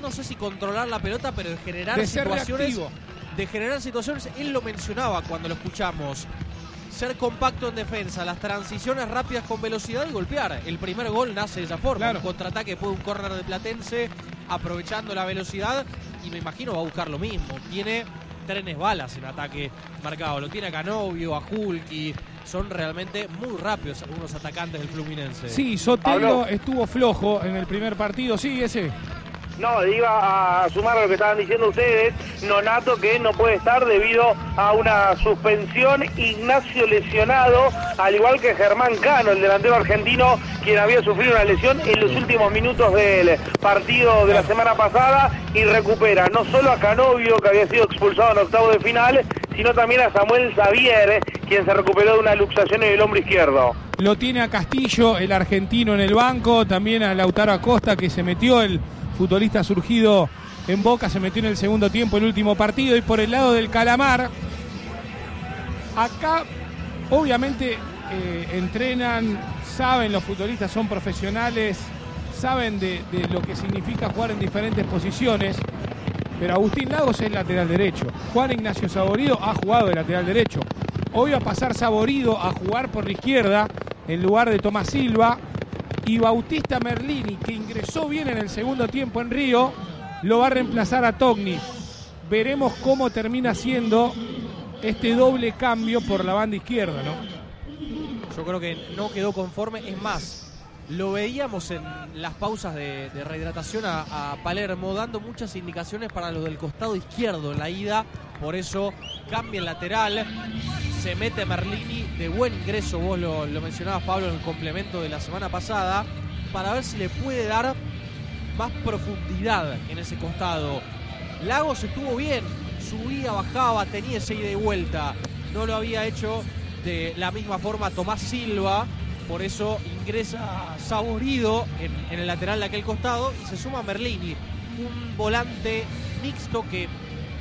no sé si controlar la pelota, pero de generar situaciones. De generar situaciones, él lo mencionaba cuando lo escuchamos. Ser compacto en defensa, las transiciones rápidas con velocidad y golpear. El primer gol nace de esa forma. Claro. Un contraataque después de un córner de Platense, aprovechando la velocidad. Y me imagino va a buscar lo mismo. Tiene trenes balas en ataque marcado. Lo tiene a Canovio, a Hulki. Son realmente muy rápidos algunos atacantes del Fluminense. Sí, Sotelo estuvo flojo en el primer partido. Sí, ese. No, iba a sumar a lo que estaban diciendo ustedes. Nonato, que no puede estar debido a una suspensión. Ignacio lesionado, al igual que Germán Cano, el delantero argentino, quien había sufrido una lesión en los últimos minutos del partido de la semana pasada, y recupera no solo a Canovio, que había sido expulsado en octavo de final, sino también a Samuel Xavier, quien se recuperó de una luxación en el hombro izquierdo. Lo tiene a Castillo, el argentino, en el banco, también a Lautaro Acosta, que se metió, el futbolista surgido en Boca, se metió en el segundo tiempo, el último partido. Y por el lado del Calamar, acá obviamente entrenan, saben, los futbolistas son profesionales, saben de lo que significa jugar en diferentes posiciones, pero Agustín Lagos es lateral derecho. Juan Ignacio Saborido ha jugado de lateral derecho. Hoy va a pasar Saborido a jugar por la izquierda en lugar de Tomás Silva. Y Bautista Merlini, que ingresó bien en el segundo tiempo en Río, lo va a reemplazar a Togni. Veremos cómo termina siendo este doble cambio por la banda izquierda, ¿no? Yo creo que no quedó conforme. Es más, lo veíamos en las pausas de rehidratación a Palermo, dando muchas indicaciones para los del costado izquierdo en la ida. Por eso cambia el lateral. Se mete Merlini, de buen ingreso, vos lo mencionabas, Pablo, en el complemento de la semana pasada, para ver si le puede dar más profundidad en ese costado. Lagos estuvo bien, subía, bajaba, tenía esa ida y vuelta. No lo había hecho de la misma forma Tomás Silva, por eso ingresa Saborido en el lateral de aquel costado y se suma Merlini, un volante mixto que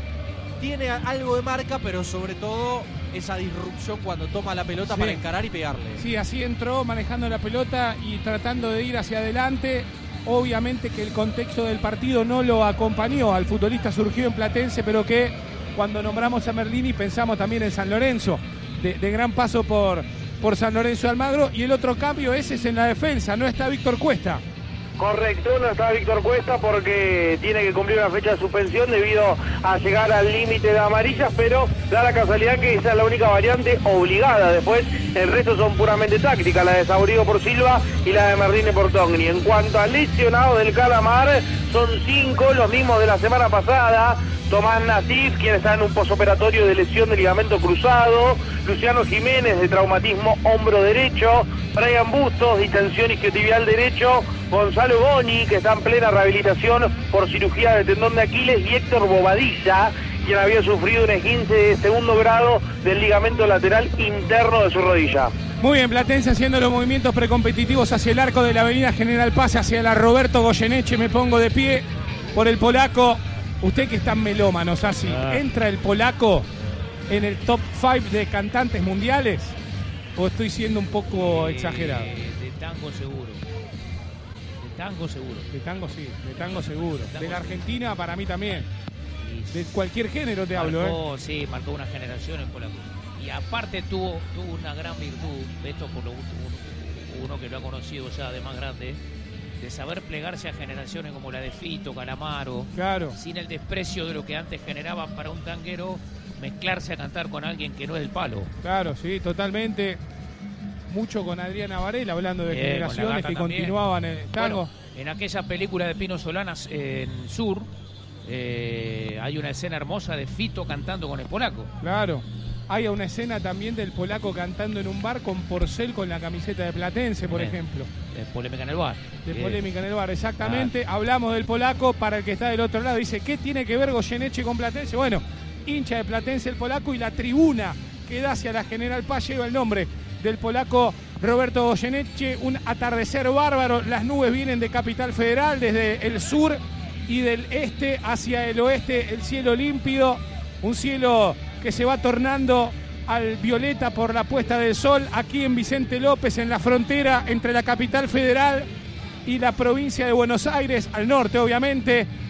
tiene algo de marca, pero sobre todo esa disrupción cuando toma la pelota para encarar y pegarle. Sí, así entró manejando la pelota y tratando de ir hacia adelante. Obviamente que el contexto del partido no lo acompañó al futbolista surgido en Platense, pero que cuando nombramos a Merlini pensamos también en San Lorenzo, de gran paso por San Lorenzo de Almagro. Y el otro cambio ese es en la defensa, no está Víctor Cuesta. Correcto, no está Víctor Cuesta porque tiene que cumplir una fecha de suspensión debido a llegar al límite de amarillas, pero da la casualidad que esa es la única variante obligada. Después el resto son puramente tácticas, la de Saborido por Silva y la de Merlini por Togni. En cuanto a lesionados del Calamar, son 5, los mismos de la semana pasada. Tomás Nasif, quien está en un posoperatorio de lesión de ligamento cruzado. Luciano Jiménez, de traumatismo hombro derecho. Brian Bustos, distensión isquiotibial derecho. Gonzalo Boni, que está en plena rehabilitación por cirugía de tendón de Aquiles. Y Héctor Bobadilla, quien había sufrido un esguince de segundo grado del ligamento lateral interno de su rodilla. Muy bien, Platense haciendo los movimientos precompetitivos hacia el arco de la avenida General Paz, hacia la Roberto Goyeneche. Me pongo de pie por el polaco. Usted que está en melómanos, así, ¿entra el polaco en el top 5 de cantantes mundiales? ¿O estoy siendo un poco exagerado? De tango seguro. De tango seguro. De tango sí, de tango seguro. De la Argentina para mí también. De cualquier género te hablo, ¿eh? Sí, marcó una generación en polaco. Y aparte tuvo una gran virtud, esto por lo uno que lo ha conocido ya de más grande, de saber plegarse a generaciones como la de Fito, Calamaro, claro, sin el desprecio de lo que antes generaban para un tanguero, mezclarse a cantar con alguien que no es del palo. Claro, sí, totalmente. Mucho con Adriana Varela, hablando de generaciones que continuaban en el tango. Bueno, en aquella película de Pino Solanas en Sur, hay una escena hermosa de Fito cantando con el polaco. Claro. Hay una escena también del polaco cantando en un bar con Porcel con la camiseta de Platense, por ejemplo. De polémica en el bar. De polémica en el bar, exactamente. Hablamos del polaco para el que está del otro lado. Dice, ¿qué tiene que ver Goyeneche con Platense? Bueno, hincha de Platense el polaco, y la tribuna que da hacia la General Paz lleva el nombre del polaco Roberto Goyeneche. Un atardecer bárbaro. Las nubes vienen de Capital Federal, desde el sur y del este hacia el oeste. El cielo límpido, un cielo que se va tornando al violeta por la puesta del sol aquí en Vicente López, en la frontera entre la Capital Federal y la provincia de Buenos Aires, al norte obviamente.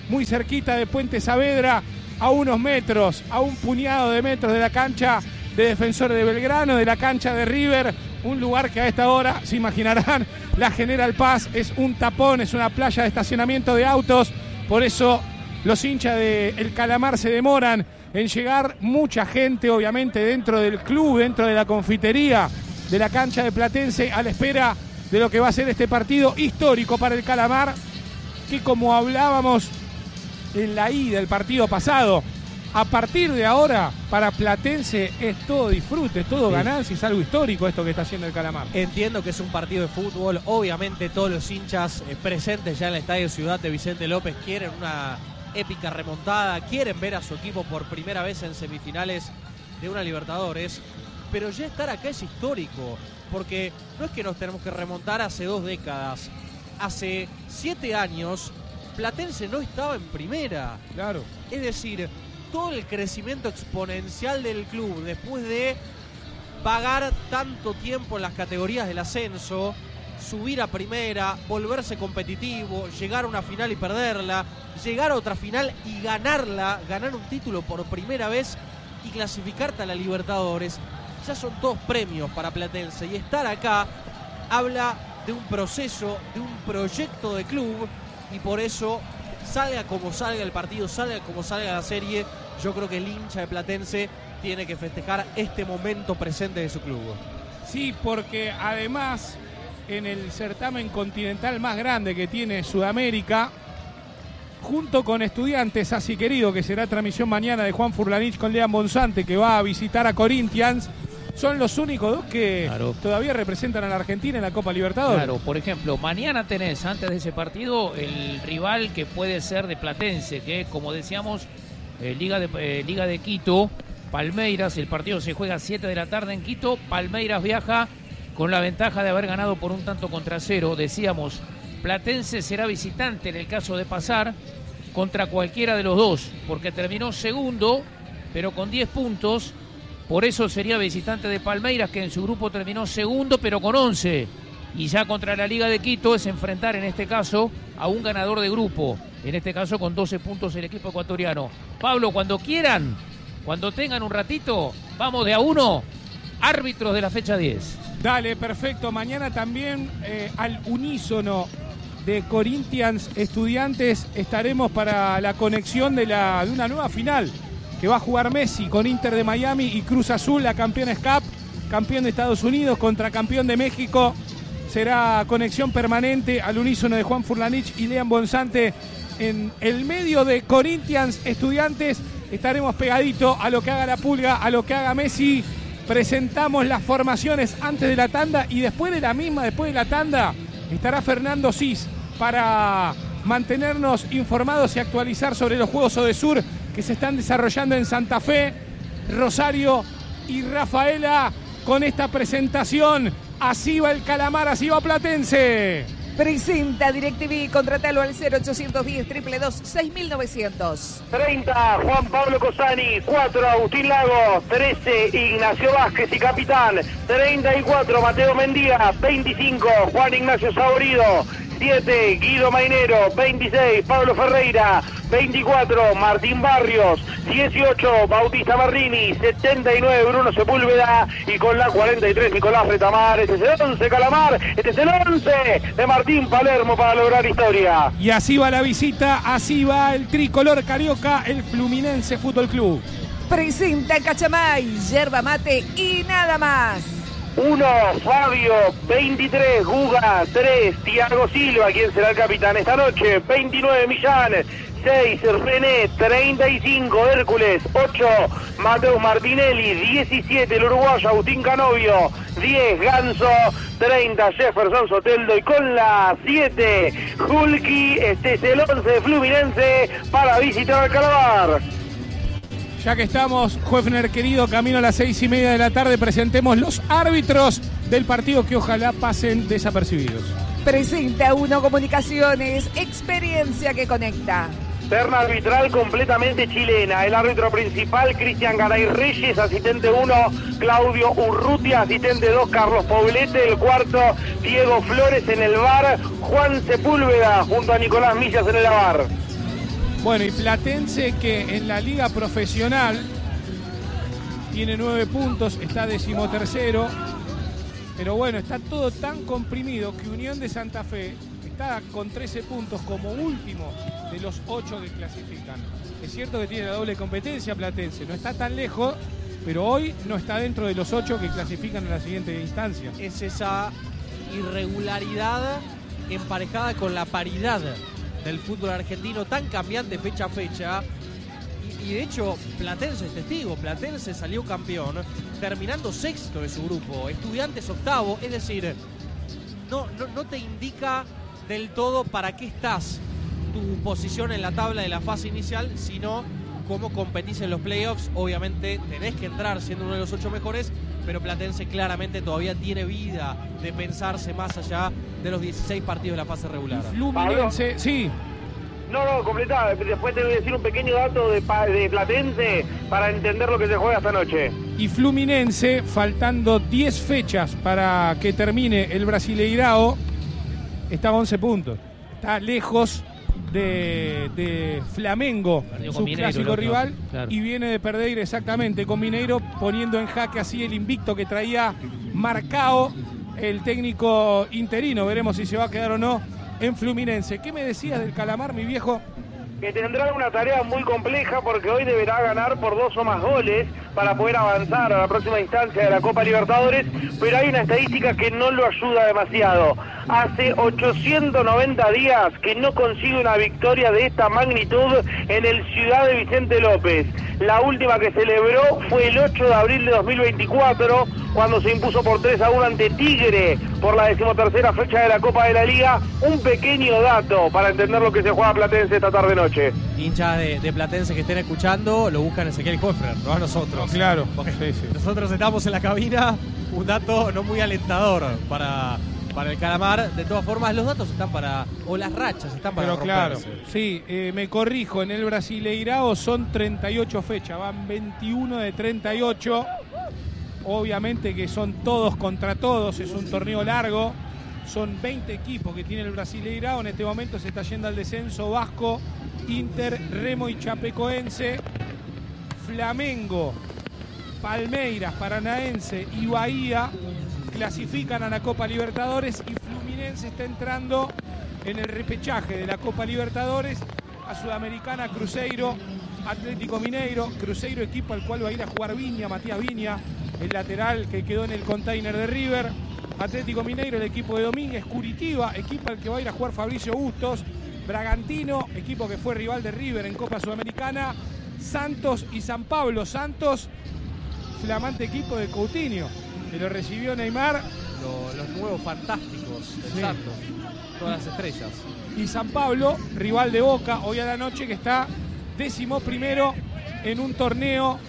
muy cerquita de Puente Saavedra, a unos metros, a un puñado de metros de la cancha de Defensor de Belgrano, de la cancha de River, un lugar que a esta hora, se imaginarán, la General Paz es un tapón, es una playa de estacionamiento de autos, por eso los hinchas del Calamar se demoran en llegar, mucha gente obviamente dentro del club, dentro de la confitería de la cancha de Platense, a la espera de lo que va a ser este partido histórico para el Calamar, que como hablábamos en la ida del partido pasado, a partir de ahora para Platense es todo disfrute, todo ganancia, es algo histórico esto que está haciendo el Calamar. Entiendo que es un partido de fútbol, obviamente todos los hinchas presentes ya en el Estadio Ciudad de Vicente López quieren una épica remontada, quieren ver a su equipo por primera vez en semifinales de una Libertadores, pero ya estar acá es histórico, porque no es que nos tenemos que remontar hace 2 décadas, hace 7 años Platense no estaba en primera. Claro. Es decir, todo el crecimiento exponencial del club después de pagar tanto tiempo en las categorías del ascenso, subir a primera, volverse competitivo, llegar a una final y perderla, llegar a otra final y ganarla, ganar un título por primera vez y clasificarte a la Libertadores, ya son todos premios para Platense, y estar acá habla de un proceso, de un proyecto de club, y por eso, salga como salga el partido, salga como salga la serie, yo creo que el hincha de Platense tiene que festejar este momento presente de su club. Sí, porque además en el certamen continental más grande que tiene Sudamérica, junto con Estudiantes, así querido, que será transmisión mañana de Juan Furlanich con Lean Bonsante, que va a visitar a Corinthians, son los únicos 2 que todavía representan a la Argentina en la Copa Libertadores. Claro, por ejemplo, mañana tenés, antes de ese partido, el rival que puede ser de Platense, que como decíamos, Liga de Quito, Palmeiras, el partido se juega a 7 de la tarde en Quito, Palmeiras viaja con la ventaja de haber ganado por 1-0, decíamos, Platense será visitante en el caso de pasar contra cualquiera de los 2, porque terminó segundo, pero con 10 puntos, por eso sería visitante de Palmeiras, que en su grupo terminó segundo, pero con 11. Y ya contra la Liga de Quito es enfrentar, en este caso, a un ganador de grupo. En este caso, con 12 puntos el equipo ecuatoriano. Pablo, cuando quieran, cuando tengan un ratito, vamos de a uno, árbitros de la fecha 10. Dale, perfecto. Mañana también al unísono de Corinthians Estudiantes estaremos para la conexión de una nueva final que va a jugar Messi con Inter de Miami y Cruz Azul, la Campeones Cup, campeón de Estados Unidos contra campeón de México. Será conexión permanente al unísono de Juan Furlanich y Lean Bonsante en el medio de Corinthians Estudiantes. Estaremos pegaditos a lo que haga la Pulga, a lo que haga Messi. Presentamos las formaciones antes de la tanda y después de la tanda, estará Fernando Cis para mantenernos informados y actualizar sobre los Juegos Odesur que se están desarrollando en Santa Fe, Rosario y Rafaela. Con esta presentación, así va el Calamar, así va Platense. Presenta DirecTV, contratalo al 0810-222-6900. 30, Juan Pablo Cosani. 4, Agustín Lagos. 13, Ignacio Vázquez y capitán. 34, Mateo Mendía. 25, Juan Ignacio Saborido. 7, Guido Mainero. 26, Pablo Ferreira. 24, Martín Barrios. 18, Bautista Marrini. 79, Bruno Sepúlveda. Y con la 43, Nicolás Retamar. Este es el 11, Calamar. Este es el 11 de Martín Palermo para lograr historia. Y así va la visita, así va el tricolor carioca, el Fluminense Fútbol Club. Presenta Cachamay, yerba mate y nada más. 1, Fabio. 23, Guga. 3, Thiago Silva, quien será el capitán esta noche. 29, Millán. 6, René. 35, Hércules. 8, Mateus Martinelli. 17, el uruguayo Agustín Canovio. 10, Ganso. 30, Jefferson Soteldo. Y con la 7, Hulky. Este es el 11 de Fluminense para visitar al Calamar. Ya que estamos, Juefner querido, camino a las 6:30 de la tarde, presentemos los árbitros del partido que ojalá pasen desapercibidos. Presenta Uno Comunicaciones, experiencia que conecta. Terna arbitral completamente chilena. El árbitro principal, Cristian Garay Reyes. Asistente 1, Claudio Urrutia. Asistente 2, Carlos Poblete. El cuarto, Diego Flores en el VAR. Juan Sepúlveda junto a Nicolás Millas en el VAR. Bueno, y Platense, que en la liga profesional tiene 9 puntos, está 13º. Pero bueno, está todo tan comprimido que Unión de Santa Fe está con 13 puntos como último de los 8 que clasifican. Es cierto que tiene la doble competencia Platense, no está tan lejos, pero hoy no está dentro de los 8 que clasifican en la siguiente instancia. Es esa irregularidad emparejada con la paridad del fútbol argentino tan cambiante fecha a fecha. Y de hecho, Platense es testigo. Platense salió campeón terminando sexto de su grupo. Estudiantes octavo. Es decir, no te indica del todo para qué estás tu posición en la tabla de la fase inicial, sino cómo competís en los playoffs. Obviamente tenés que entrar siendo uno de los 8 mejores, pero Platense claramente todavía tiene vida de pensarse más allá de los 16 partidos de la fase regular. Fluminense, sí. No, completá. Después te voy a decir un pequeño dato de Platense para entender lo que se juega esta noche. Y Fluminense, faltando 10 fechas para que termine el Brasileirao, está a 11 puntos. Está lejos de Flamengo, su clásico rival, claro. Y viene de perder exactamente con Mineiro, poniendo en jaque así el invicto que traía Marcao, el técnico interino. Veremos si se va a quedar o no en Fluminense. ¿Qué me decías del Calamar, mi viejo? Que tendrá una tarea muy compleja porque hoy deberá ganar por 2 o más goles para poder avanzar a la próxima instancia de la Copa Libertadores, pero hay una estadística que no lo ayuda demasiado. Hace 890 días que no consigue una victoria de esta magnitud en el Ciudad de Vicente López. La última que celebró fue el 8 de abril de 2024, cuando se impuso por 3-1 ante Tigre por la 13ª fecha de la Copa de la Liga. Un pequeño dato para entender lo que se juega Platense esta tarde-noche. Hinchas de Platense que estén escuchando, lo buscan Ezequiel Hofer, no a nosotros. Claro, porque sí. Nosotros estamos en la cabina, un dato no muy alentador para el Calamar. De todas formas, los datos están o las rachas están para romperse. Claro, sí, me corrijo, en el Brasileirao son 38 fechas, van 21 de 38. Obviamente que son todos contra todos, es un torneo largo. Son 20 equipos que tiene el Brasileirao. En este momento se está yendo al descenso Vasco, Inter, Remo y Chapecoense. Flamengo, Palmeiras, Paranaense y Bahía clasifican a la Copa Libertadores, y Fluminense está entrando en el repechaje de la Copa Libertadores. A Sudamericana, Cruzeiro, Atlético Mineiro. Cruzeiro, equipo al cual va a ir a jugar Viña, Matías Viña, el lateral que quedó en el container de River. Atlético Mineiro, el equipo de Domínguez. Curitiba, equipo al que va a ir a jugar Fabricio Bustos. Bragantino, equipo que fue rival de River en Copa Sudamericana. Santos y San Pablo. Santos, flamante equipo de Coutinho, que lo recibió Neymar. Los nuevos fantásticos del Santos, todas las estrellas. Y San Pablo, rival de Boca, hoy a la noche, que está 11º en un torneo,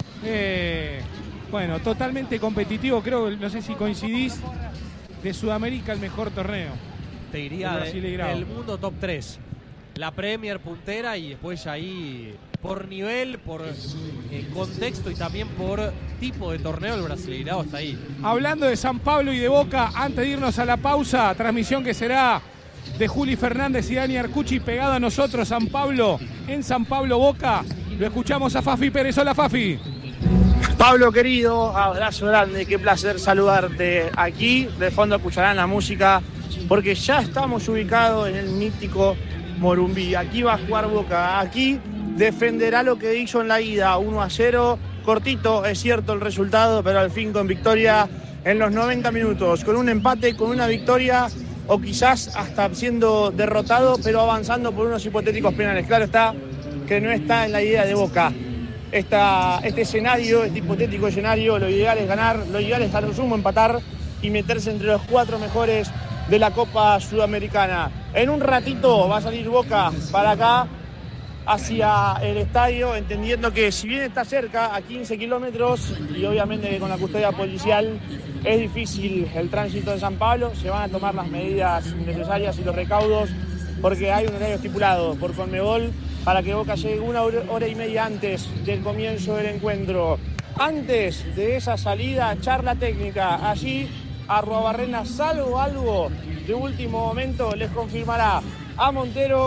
bueno, totalmente competitivo. Creo, no sé si coincidís, de Sudamérica el mejor torneo. Te diría del mundo top 3. La Premier puntera, y después ya ahí por nivel, por contexto y también por tipo de torneo, el Brasileirao está ahí. Hablando de San Pablo y de Boca, antes de irnos a la pausa, transmisión que será de Juli Fernández y Dani Arcucci, pegado a nosotros, San Pablo, en San Pablo Boca. Lo escuchamos a Fafi Pérez. Hola, Fafi. Pablo querido, abrazo grande, qué placer saludarte aquí. De fondo escucharán la música, porque ya estamos ubicados en el mítico Morumbí. Aquí va a jugar Boca, aquí defenderá lo que hizo en la ida, 1-0, cortito, es cierto el resultado, pero al fin con victoria en los 90 minutos, con un empate, con una victoria, o quizás hasta siendo derrotado, pero avanzando por unos hipotéticos penales. Claro está que no está en la idea de Boca este escenario, este hipotético escenario. Lo ideal es ganar, lo ideal es a lo sumo empatar y meterse entre los 4 mejores de la Copa Sudamericana. En un ratito va a salir Boca para acá, hacia el estadio, entendiendo que si bien está cerca, a 15 kilómetros, y obviamente que con la custodia policial es difícil el tránsito de San Pablo, se van a tomar las medidas necesarias y los recaudos, porque hay un horario estipulado por Conmebol para que Boca llegue 1 hora y media antes del comienzo del encuentro. Antes de esa salida, charla técnica. Allí, Arruabarrena, salvo algo de último momento, les confirmará a Montero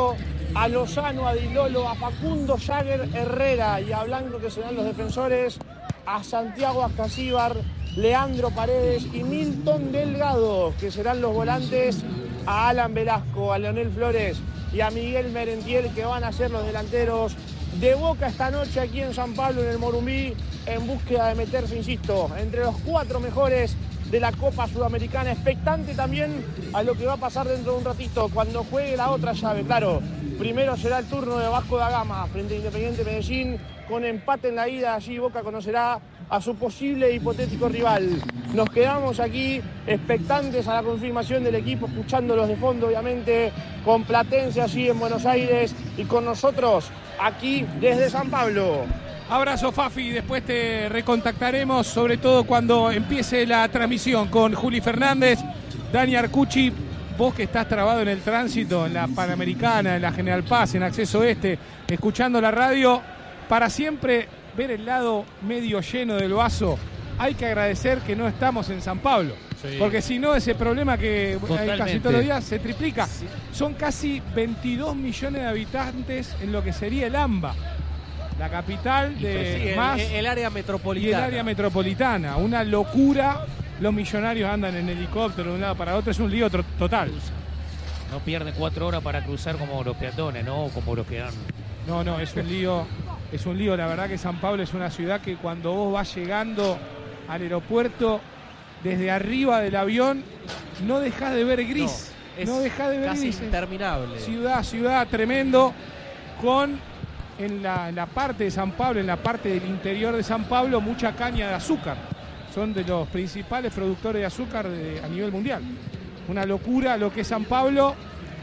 a Lozano, a Di Lolo, a Facundo Jagger Herrera y a Blanco, que serán los defensores, a Santiago Ascasíbar, Leandro Paredes y Milton Delgado, que serán los volantes, a Alan Velasco, a Leonel Flores y a Miguel Merentiel, que van a ser los delanteros de Boca esta noche aquí en San Pablo, en el Morumbí, en búsqueda de meterse, insisto, entre los 4 mejores de la Copa Sudamericana. Expectante también a lo que va a pasar dentro de un ratito, cuando juegue la otra llave. Claro, primero será el turno de Vasco da Gama frente a Independiente Medellín, con empate en la ida. Allí Boca conocerá a su posible e hipotético rival. Nos quedamos aquí expectantes a la confirmación del equipo, escuchándolos de fondo, obviamente, con Platense allí en Buenos Aires y con nosotros aquí desde San Pablo. Abrazo, Fafi, después te recontactaremos, sobre todo cuando empiece la transmisión con Juli Fernández, Dani Arcucci. Vos que estás trabado en el tránsito, en la Panamericana, en la General Paz, en Acceso Este, escuchando la radio, para siempre ver el lado medio lleno del vaso, hay que agradecer que no estamos en San Pablo. Sí. Porque si no, ese problema que hay casi todos los días se triplica. Sí. Son casi 22 millones de habitantes en lo que sería el AMBA, la capital de sí, más el área metropolitana. Y el área metropolitana, una locura. Los millonarios andan en helicóptero de un lado para otro, es un lío total. No pierden 4 horas para cruzar como los peatones, ¿no? Como los que dan. No, es un lío. Es un lío, la verdad que San Pablo es una ciudad que cuando vos vas llegando al aeropuerto, desde arriba del avión, no dejás de ver gris. No dejás de ver casi gris. Interminable. Ciudad tremendo, con en la parte de San Pablo, en la parte del interior de San Pablo, mucha caña de azúcar. Son de los principales productores de azúcar a nivel mundial. Una locura lo que es San Pablo,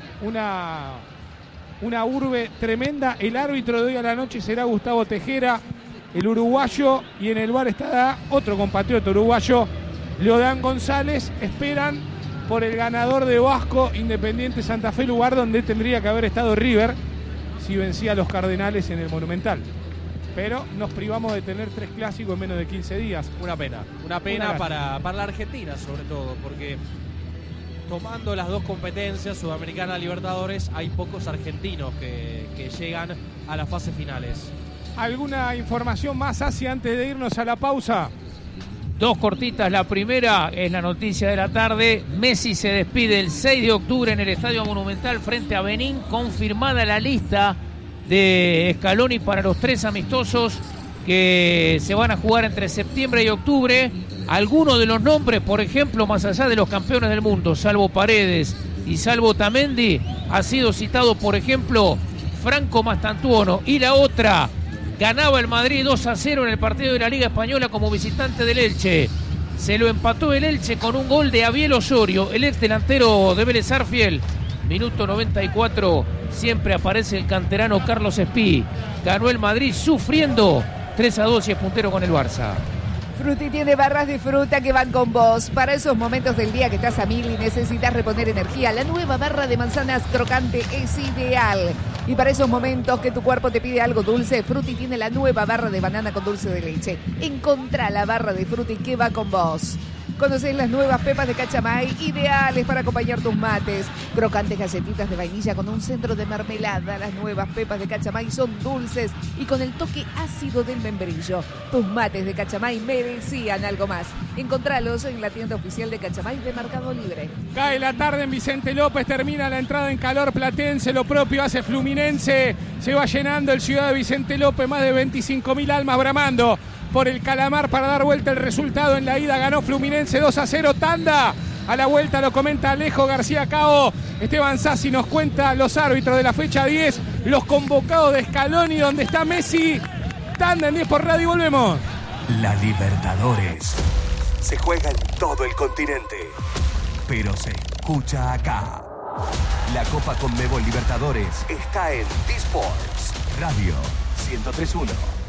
una urbe tremenda. El árbitro de hoy a la noche será Gustavo Tejera, el uruguayo, y en el bar estará otro compatriota uruguayo, Leodán González. Esperan por el ganador de Vasco Independiente Santa Fe, lugar donde tendría que haber estado River si vencía a los Cardenales en el Monumental. Pero nos privamos de tener 3 clásicos en menos de 15 días. Una pena para la Argentina, sobre todo, porque tomando las 2 competencias, Sudamericana, Libertadores, hay pocos argentinos que llegan a las fases finales. ¿Alguna información más hacia antes de irnos a la pausa? 2 cortitas. La primera es la noticia de la tarde. Messi se despide el 6 de octubre en el Estadio Monumental frente a Benín. Confirmada la lista de Scaloni para los 3 amistosos que se van a jugar entre septiembre y octubre. Algunos de los nombres, por ejemplo, más allá de los campeones del mundo, salvo Paredes y salvo Tamendi, ha sido citado, por ejemplo, Franco Mastantuono. Y la otra, ganaba el Madrid 2-0 en el partido de la Liga Española como visitante del Elche. Se lo empató el Elche con un gol de Abiel Osorio, el ex delantero de Vélez Sarsfield. Minuto 94, siempre aparece el canterano Carlos Espí. Ganó el Madrid sufriendo 3-2 y es puntero con el Barça. Fruti tiene barras de fruta que van con vos. Para esos momentos del día que estás a mil y necesitas reponer energía, la nueva barra de manzanas crocante es ideal. Y para esos momentos que tu cuerpo te pide algo dulce, Fruti tiene la nueva barra de banana con dulce de leche. Encontrá la barra de Fruti que va con vos. Conocés las nuevas pepas de Cachamay, ideales para acompañar tus mates. Crocantes galletitas de vainilla con un centro de mermelada. Las nuevas pepas de Cachamay son dulces y con el toque ácido del membrillo. Tus mates de Cachamay merecían algo más. Encontralos en la tienda oficial de Cachamay de Mercado Libre. Cae la tarde en Vicente López, termina la entrada en calor platense. Lo propio hace Fluminense. Se va llenando el Ciudad de Vicente López, más de 25.000 almas bramando por el calamar para dar vuelta el resultado. En la ida ganó Fluminense 2-0, tanda. A la vuelta lo comenta Alejo García Cao. Esteban Sassi nos cuenta los árbitros de la fecha 10, los convocados de Scaloni, donde está Messi. Tanda en 10 por radio y volvemos. La Libertadores se juega en todo el continente, pero se escucha acá. La Copa Conmebol Libertadores está en D-Sports Radio 103.1.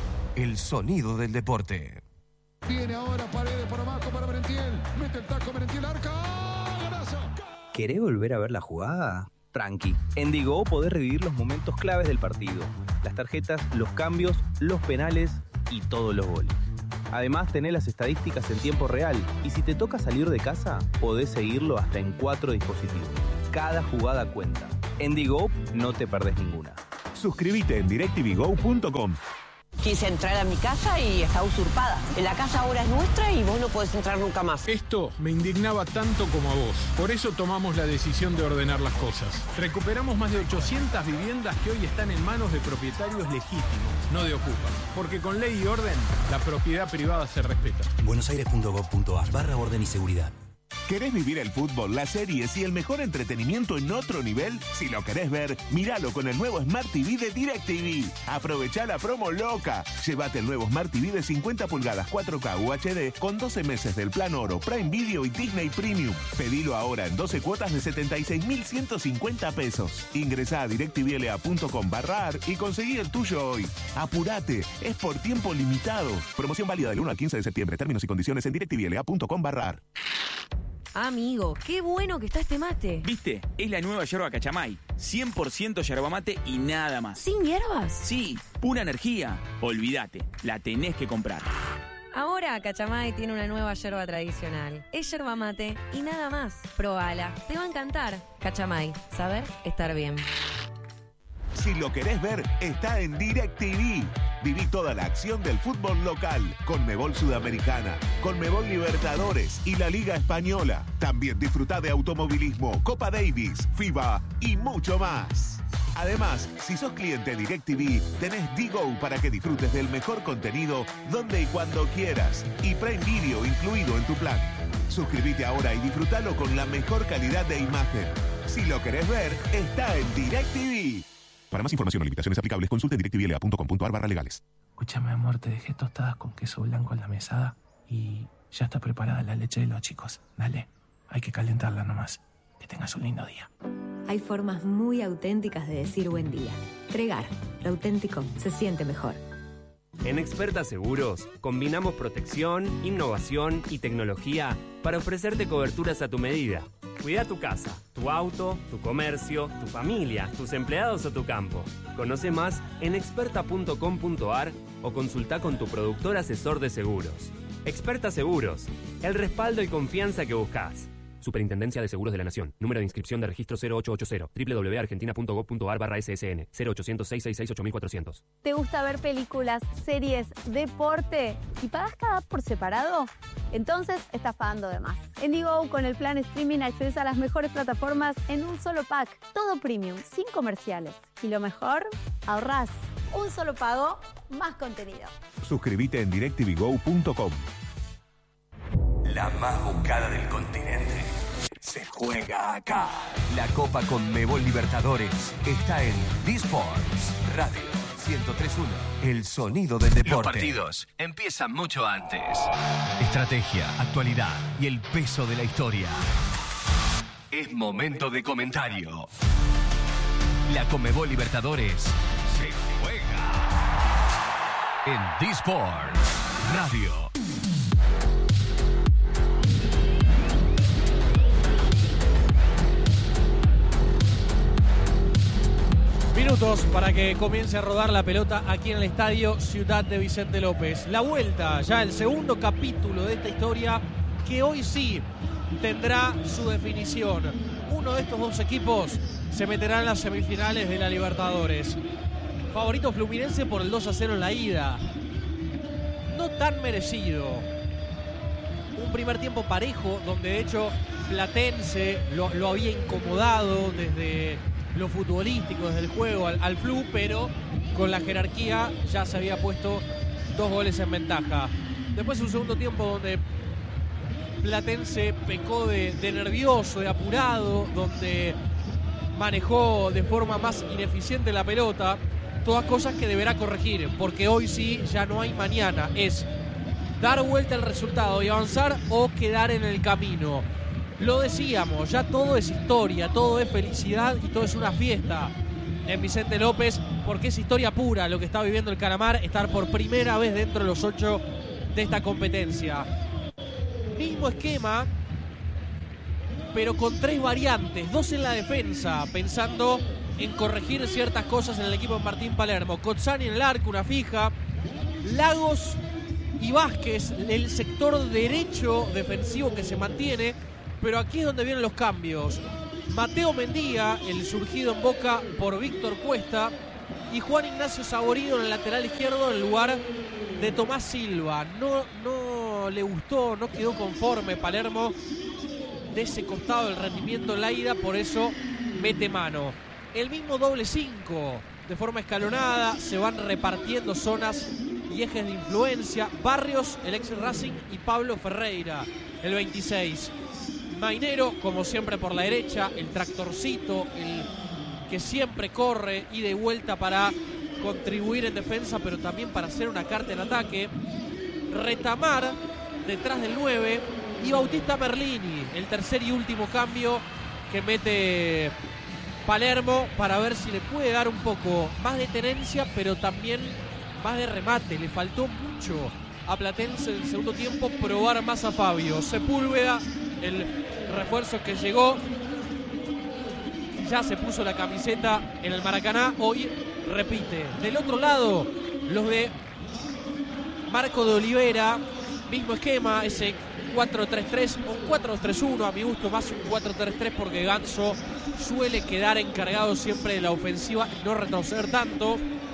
El sonido del deporte. Viene ahora Paredes para abajo para Merentiel. Mete el taco Merentiel, arca. ¡Golazo! ¿Querés volver a ver la jugada? Tranqui. En Digo podés revivir los momentos claves del partido. Las tarjetas, los cambios, los penales y todos los goles. Además, tenés las estadísticas en tiempo real. Y si te toca salir de casa, podés seguirlo hasta en 4 dispositivos. Cada jugada cuenta. En Digo no te perdés ninguna. Suscríbete en directvgo.com. Quise entrar a mi casa y está usurpada. La casa ahora es nuestra y vos no podés entrar nunca más. Esto me indignaba tanto como a vos. Por eso tomamos la decisión de ordenar las cosas. Recuperamos más de 800 viviendas que hoy están en manos de propietarios legítimos, no de ocupas. Porque con ley y orden, la propiedad privada se respeta. buenosaires.gov.ar/orden y seguridad. ¿Querés vivir el fútbol, las series y el mejor entretenimiento en otro nivel? Si lo querés ver, míralo con el nuevo Smart TV de DirecTV. Aprovechá la promo loca. Llévate el nuevo Smart TV de 50 pulgadas 4K UHD con 12 meses del plan Oro, Prime Video y Disney Premium. Pedilo ahora en 12 cuotas de 76.150 pesos. Ingresá a directvla.com/ar y conseguí el tuyo hoy. Apurate, es por tiempo limitado. Promoción válida del 1 al 15 de septiembre. Términos y condiciones en directvla.com/ar. Amigo, qué bueno que está este mate. ¿Viste? Es la nueva yerba Cachamay. 100% yerba mate y nada más. ¿Sin hierbas? Sí, pura energía. Olvídate, la tenés que comprar. Ahora Cachamay tiene una nueva yerba tradicional. Es yerba mate y nada más. Probala, te va a encantar. Cachamay, saber estar bien. Si lo querés ver, está en DirecTV. Viví toda la acción del fútbol local, Conmebol Sudamericana, Conmebol Libertadores y la Liga Española. También disfrutá de automovilismo, Copa Davis, FIBA y mucho más. Además, si sos cliente DirecTV, tenés Digo para que disfrutes del mejor contenido donde y cuando quieras. Y Prime Video incluido en tu plan. Suscríbete ahora y disfrutalo con la mejor calidad de imagen. Si lo querés ver, está en DirecTV. Para más información o limitaciones aplicables, consulte en directvla.com.ar/legales. Escúchame, amor, te dejé tostadas con queso blanco en la mesada y ya está preparada la leche de los chicos. Dale, hay que calentarla nomás. Que tengas un lindo día. Hay formas muy auténticas de decir buen día. Tregar, lo auténtico se siente mejor. En Experta Seguros, combinamos protección, innovación y tecnología para ofrecerte coberturas a tu medida. Cuida tu casa, tu auto, tu comercio, tu familia, tus empleados o tu campo. Conoce más en experta.com.ar o consulta con tu productor asesor de seguros. Experta Seguros, el respaldo y confianza que buscas. Superintendencia de Seguros de la Nación. Número de inscripción de registro 0880. www.argentina.gov.ar/ssn. 0800-666-8400. ¿Te gusta ver películas, series, deporte y pagas cada por separado? Entonces estás pagando de más. En Digo, con el plan streaming accedes a las mejores plataformas en un solo pack. Todo premium, sin comerciales. Y lo mejor, ahorrás. Un solo pago, más contenido. Suscríbete en directvgo.com. La más buscada del continente se juega acá. La Copa Conmebol Libertadores está en D-Sports Radio 103.1. El sonido del deporte. Los partidos empiezan mucho antes. Estrategia, actualidad y el peso de la historia. Es momento de comentario. La Conmebol Libertadores se juega en D-Sports Radio. Minutos para que comience a rodar la pelota aquí en el estadio Ciudad de Vicente López. La vuelta, ya el segundo capítulo de esta historia que hoy sí tendrá su definición. Uno de estos dos equipos se meterá en las semifinales de la Libertadores. Favorito Fluminense por el 2-0 en la ida. No tan merecido. Un primer tiempo parejo donde de hecho Platense lo había incomodado desde lo futbolístico, desde el juego al Flu, pero con la jerarquía ya se había puesto 2 goles en ventaja. Después un segundo tiempo donde Platense pecó de nervioso, de apurado, donde manejó de forma más ineficiente la pelota, todas cosas que deberá corregir, porque hoy sí ya no hay mañana, es dar vuelta al resultado y avanzar o quedar en el camino. Lo decíamos, ya todo es historia, todo es felicidad y todo es una fiesta en Vicente López, porque es historia pura lo que está viviendo el Calamar, estar por primera vez dentro de los 8 de esta competencia. Mismo esquema, pero con 3 variantes, 2 en la defensa, pensando en corregir ciertas cosas en el equipo de Martín Palermo. Cozzani en el arco, una fija, Lagos y Vázquez, el sector derecho defensivo que se mantiene. Pero aquí es donde vienen los cambios. Mateo Mendía, el surgido en Boca por Víctor Cuesta, y Juan Ignacio Saborido en el lateral izquierdo en lugar de Tomás Silva. No le gustó, no quedó conforme Palermo de ese costado del rendimiento en la ida, por eso mete mano. El mismo doble 5, de forma escalonada, se van repartiendo zonas y ejes de influencia. Barrios, el ex Racing, y Pablo Ferreira, el 26. Mainero, como siempre por la derecha, el tractorcito, el que siempre corre y de vuelta para contribuir en defensa, pero también para hacer una carta en ataque. Retamar, detrás del 9, y Bautista Merlini, el tercer y último cambio que mete Palermo para ver si le puede dar un poco más de tenencia, pero también más de remate. Le faltó mucho a Platense en el segundo tiempo probar más a Fabio. Sepúlveda, el refuerzo que llegó, ya se puso la camiseta en el Maracaná, hoy repite. Del otro lado, los de Marco de Olivera, mismo esquema, ese 4-3-3 o 4-3-1, a mi gusto más un 4-3-3 porque Ganso suele quedar encargado siempre de la ofensiva y no retroceder tanto.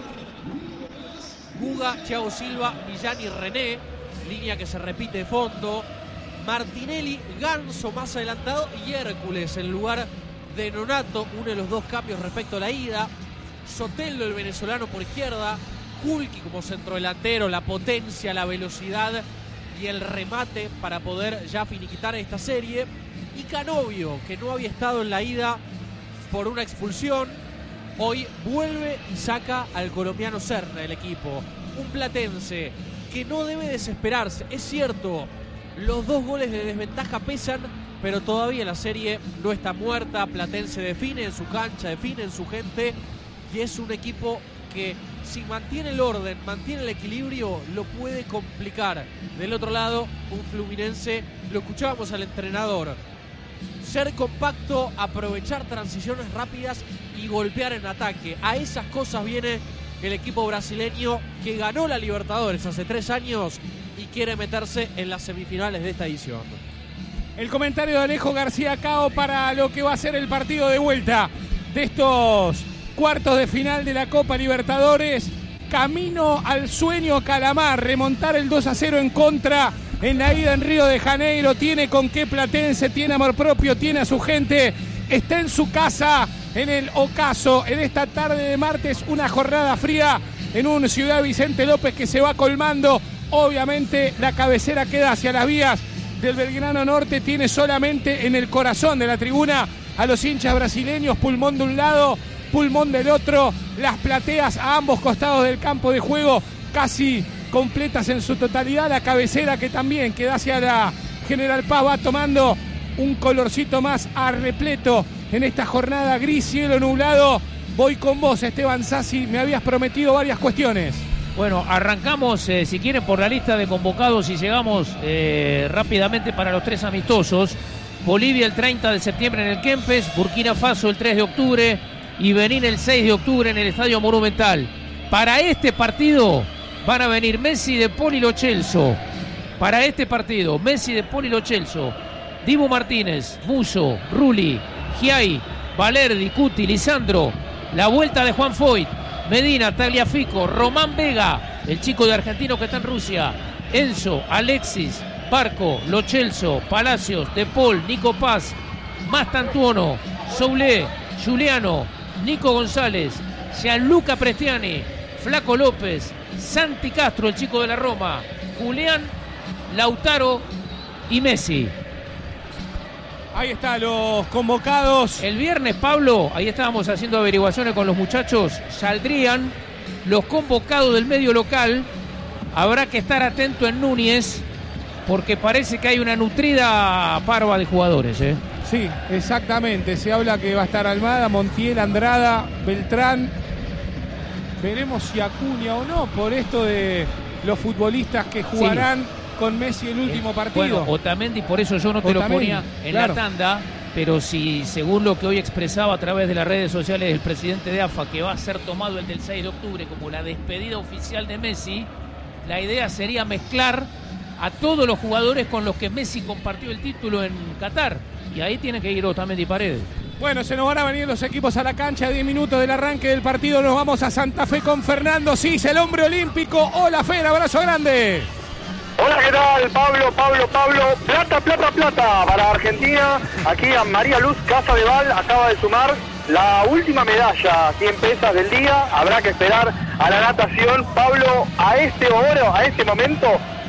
Guga, Thiago Silva, Millán y René, línea que se repite de fondo. Martinelli, Ganso más adelantado y Hércules en lugar de Nonato, uno de los dos cambios respecto a la ida. Soteldo, el venezolano, por izquierda. Hulki como centrodelantero, la potencia, la velocidad y el remate para poder ya finiquitar esta serie. Y Canovio, que no había estado en la ida por una expulsión, hoy vuelve y saca al colombiano Serna del equipo. Un platense que no debe desesperarse. Es cierto, los 2 goles de desventaja pesan, pero todavía la serie no está muerta. Platense define en su cancha, define en su gente, y es un equipo que si mantiene el orden, mantiene el equilibrio, lo puede complicar. Del otro lado, un Fluminense, lo escuchábamos al entrenador, ser compacto, aprovechar transiciones rápidas y golpear en ataque. A esas cosas viene el equipo brasileño que ganó la Libertadores hace 3 años y quiere meterse en las semifinales de esta edición. El comentario de Alejo García Cao para lo que va a ser el partido de vuelta de estos cuartos de final de la Copa Libertadores. Camino al sueño Calamar, remontar el 2-0 en contra en la ida en Río de Janeiro. Tiene con qué Platense, tiene amor propio, tiene a su gente, está en su casa, en el ocaso, en esta tarde de martes, una jornada fría en un Ciudad Vicente López que se va colmando. Obviamente la cabecera queda hacia las vías del Belgrano Norte, tiene solamente en el corazón de la tribuna a los hinchas brasileños, pulmón de un lado, pulmón del otro, las plateas a ambos costados del campo de juego casi completas en su totalidad. La cabecera que también queda hacia la General Paz va tomando un colorcito más a repleto en esta jornada gris, cielo nublado. Voy con vos, Esteban Sassi, me habías prometido varias cuestiones. Bueno, arrancamos, si quieren, por la lista de convocados y llegamos rápidamente para los 3 amistosos. Bolivia el 30 de septiembre en el Kempes, Burkina Faso el 3 de octubre y Benín el 6 de octubre en el Estadio Monumental. Para este partido van a venir Messi, De Paul y Lo Celso. Para este partido, Messi, De Paul y Lo Celso. Dibu Martínez, Musso, Rulli, Giai, Valerdi, Cuti, Lisandro. La vuelta de Juan Foyt, Medina, Tagliafico, Román Vega, el chico de Argentino que está en Rusia, Enzo, Alexis, Barco, Lo Celso, Palacios, De Paul, Nico Paz, Mastantuono, Soulé, Giuliano, Nico González, Gianluca Prestiani, Flaco López, Santi Castro, el chico de la Roma, Julián, Lautaro y Messi. Ahí están los convocados. El viernes, Pablo, ahí estábamos haciendo averiguaciones con los muchachos, saldrían los convocados del medio local. Habrá que estar atento en Núñez, porque parece que hay una nutrida parva de jugadores, ¿eh? Sí, exactamente. Se habla que va a estar Almada, Montiel, Andrada, Beltrán. Veremos si Acuña o no, por esto de los futbolistas que jugarán con Messi el último partido. Bueno, Otamendi, por eso yo no te lo ponía en la tanda, pero si según lo que hoy expresaba a través de las redes sociales el presidente de AFA, que va a ser tomado el del 6 de octubre como la despedida oficial de Messi, la idea sería mezclar a todos los jugadores con los que Messi compartió el título en Qatar, y ahí tiene que ir Otamendi Paredes. Bueno, se nos van a venir los equipos a la cancha. 10 minutos del arranque del partido. Nos vamos a Santa Fe con Fernando Cis, el hombre olímpico. Hola, Fer, abrazo grande. Hola, ¿qué tal? Pablo. Plata para Argentina. Aquí a María Luz Casadeval acaba de sumar la última medalla 100 pesas del día. Habrá que esperar a la natación. Pablo, a este momento,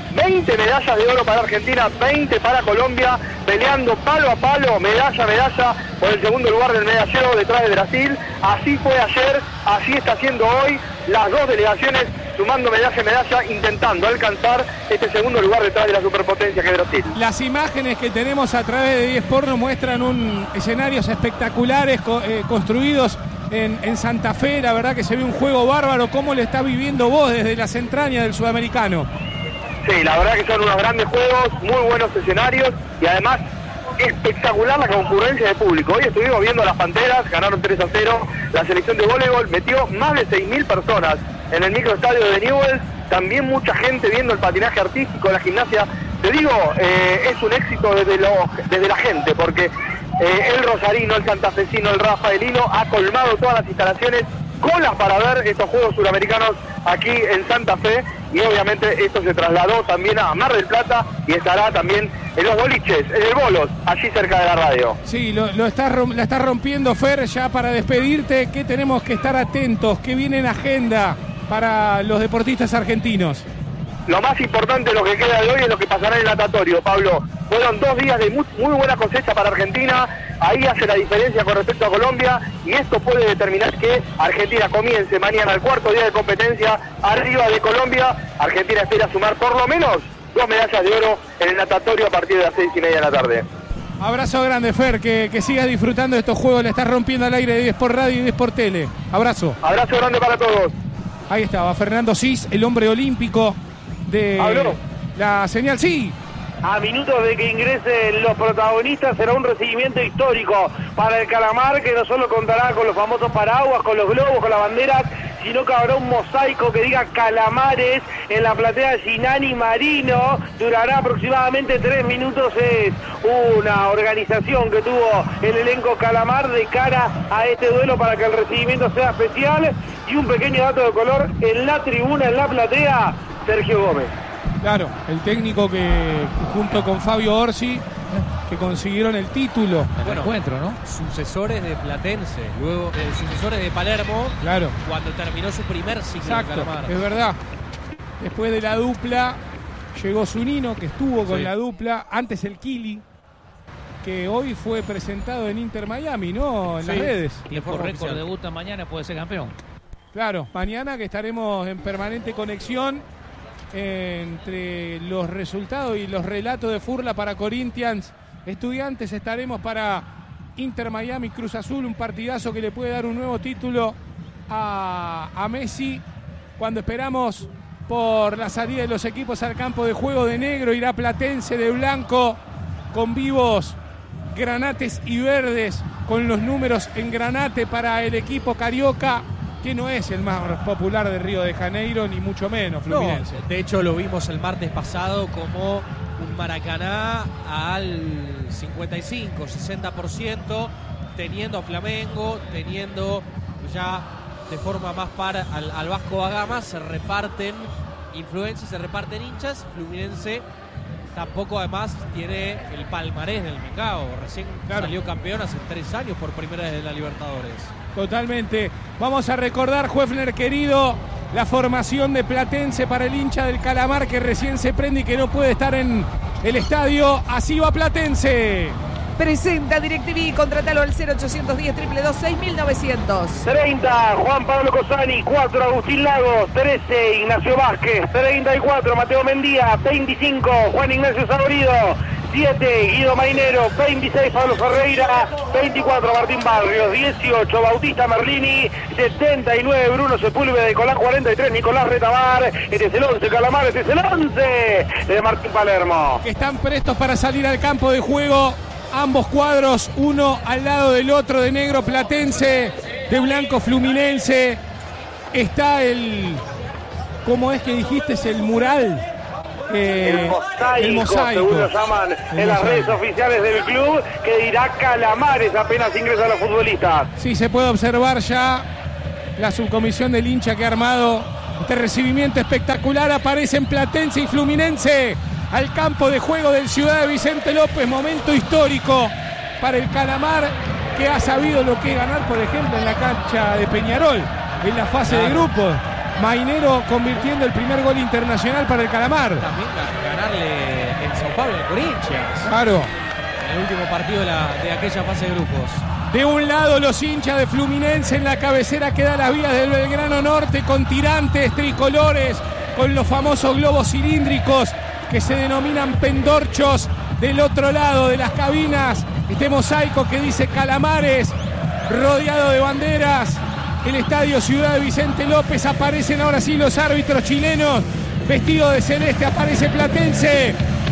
20 medallas de oro para Argentina, 20 para Colombia, peleando palo a palo, medalla por el segundo lugar del medallero detrás de Brasil. Así fue ayer, así está siendo hoy. Las dos delegaciones sumando medalla, intentando alcanzar este segundo lugar detrás de la superpotencia que es Brasil. Las imágenes que tenemos a través de eSport nos muestran escenarios espectaculares construidos en Santa Fe. La verdad que se ve un juego bárbaro. ¿Cómo lo estás viviendo vos desde las entrañas del sudamericano? Sí, la verdad que son unos grandes juegos, muy buenos escenarios y además espectacular la concurrencia de público. Hoy estuvimos viendo a las Panteras, ganaron 3-0, la selección de voleibol metió más de 6.000 personas en el microestadio de Newell's, también mucha gente viendo el patinaje artístico, la gimnasia. Te digo, es un éxito desde la gente, porque el rosarino, el santafesino, el rafaelino ha colmado todas las instalaciones, colas para ver estos Juegos Suramericanos aquí en Santa Fe, y obviamente esto se trasladó también a Mar del Plata y estará también en los boliches, en el Bolos, allí cerca de la radio. Sí, la está rompiendo, Fer. Ya para despedirte, ¿qué tenemos que estar atentos? ¿Qué viene en agenda para los deportistas argentinos? Lo más importante, lo que queda de hoy, es lo que pasará en el natatorio, Pablo. Fueron 2 días de muy buena cosecha para Argentina, ahí hace la diferencia con respecto a Colombia, y esto puede determinar que Argentina comience mañana el 4.º día de competencia arriba de Colombia. Argentina espera sumar por lo menos 2 medallas de oro en el natatorio a partir de las 6:30 de la tarde. Abrazo grande, Fer, que sigas disfrutando de estos juegos. Le estás rompiendo al aire de eSport Radio y de eSport Tele. Abrazo. Abrazo grande para todos. Ahí estaba Fernando Cis, el hombre olímpico de la señal. Sí. A minutos de que ingresen los protagonistas, será un recibimiento histórico para el Calamar, que no solo contará con los famosos paraguas, con los globos, con las banderas, sino que habrá un mosaico que diga Calamares en la platea Ginani Marino. Durará aproximadamente 3 minutos. Es una organización que tuvo el elenco Calamar de cara a este duelo para que el recibimiento sea especial. Y un pequeño dato de color: en la tribuna, en la platea, Sergio Gómez. Claro, el técnico que junto con Fabio Orsi, que consiguieron el título. Bueno, encuentro, ¿no? Sucesores de Platense, luego sucesores de Palermo, claro, cuando terminó su primer ciclo. Exacto, en Calamar. Es verdad. Después de la dupla llegó Zunino, que estuvo con la dupla, antes el Kili, que hoy fue presentado en Inter Miami, ¿no? En las redes. Tiempo récord, debuta mañana, puede ser campeón. Claro, mañana que estaremos en permanente conexión entre los resultados y los relatos de Furla para Corinthians Estudiantes. Estaremos para Inter Miami Cruz Azul, un partidazo que le puede dar un nuevo título a Messi, cuando esperamos por la salida de los equipos al campo de juego. De negro irá Platense, de blanco, con vivos granates y verdes, con los números en granate para el equipo carioca, que no es el más popular de Río de Janeiro, ni mucho menos Fluminense. No, de hecho lo vimos el martes pasado como un Maracaná al 55-60%, teniendo a Flamengo, teniendo ya de forma más par al Vasco da Gama. Se reparten influencias, se reparten hinchas. Fluminense tampoco además tiene el palmarés del Mengao. Recién salió campeón hace 3 años por primera vez de la Libertadores. Totalmente. Vamos a recordar, Juefner querido, la formación de Platense para el hincha del Calamar, que recién se prende y que no puede estar en el estadio. Así va Platense. Presenta DirecTV, contratalo al 0810-222-6900. 30, Juan Pablo Cosani. 4, Agustín Lagos. 13, Ignacio Vázquez. 34, Mateo Mendía. 25, Juan Ignacio Saborido. 7, Guido Mainero. 26, Pablo Ferreira. 24, Martín Barrios. 18, Bautista Merlini. 79, Bruno Sepúlveda de Colán. 43, Nicolás Retabar. Este es el 11, Calamar. Este es el 11 de Martín Palermo. Que están prestos para salir al campo de juego. Ambos cuadros, uno al lado del otro, de negro Platense, de blanco Fluminense. Está el... ¿Cómo es que dijiste? Es el mural. el mosaico, según lo llaman en las redes oficiales del club, que dirá Calamares apenas ingresan los futbolistas. Sí, se puede observar ya la subcomisión del hincha que ha armado este recibimiento espectacular. Aparecen Platense y Fluminense al campo de juego del Ciudad de Vicente López. Momento histórico para el Calamar, que ha sabido lo que es ganar, por ejemplo, en la cancha de Peñarol, en la fase de grupos. Mainero convirtiendo el primer gol internacional para el Calamar. También ganarle en Sao Paulo al Corinthians. Claro. El último partido de aquella fase de grupos. De un lado los hinchas de Fluminense en la cabecera que da las vías del Belgrano Norte, con tirantes tricolores, con los famosos globos cilíndricos que se denominan pendorchos. Del otro lado de las cabinas, este mosaico que dice Calamares, rodeado de banderas. El estadio Ciudad de Vicente López. Aparecen ahora sí los árbitros chilenos vestidos de celeste. Aparece Platense,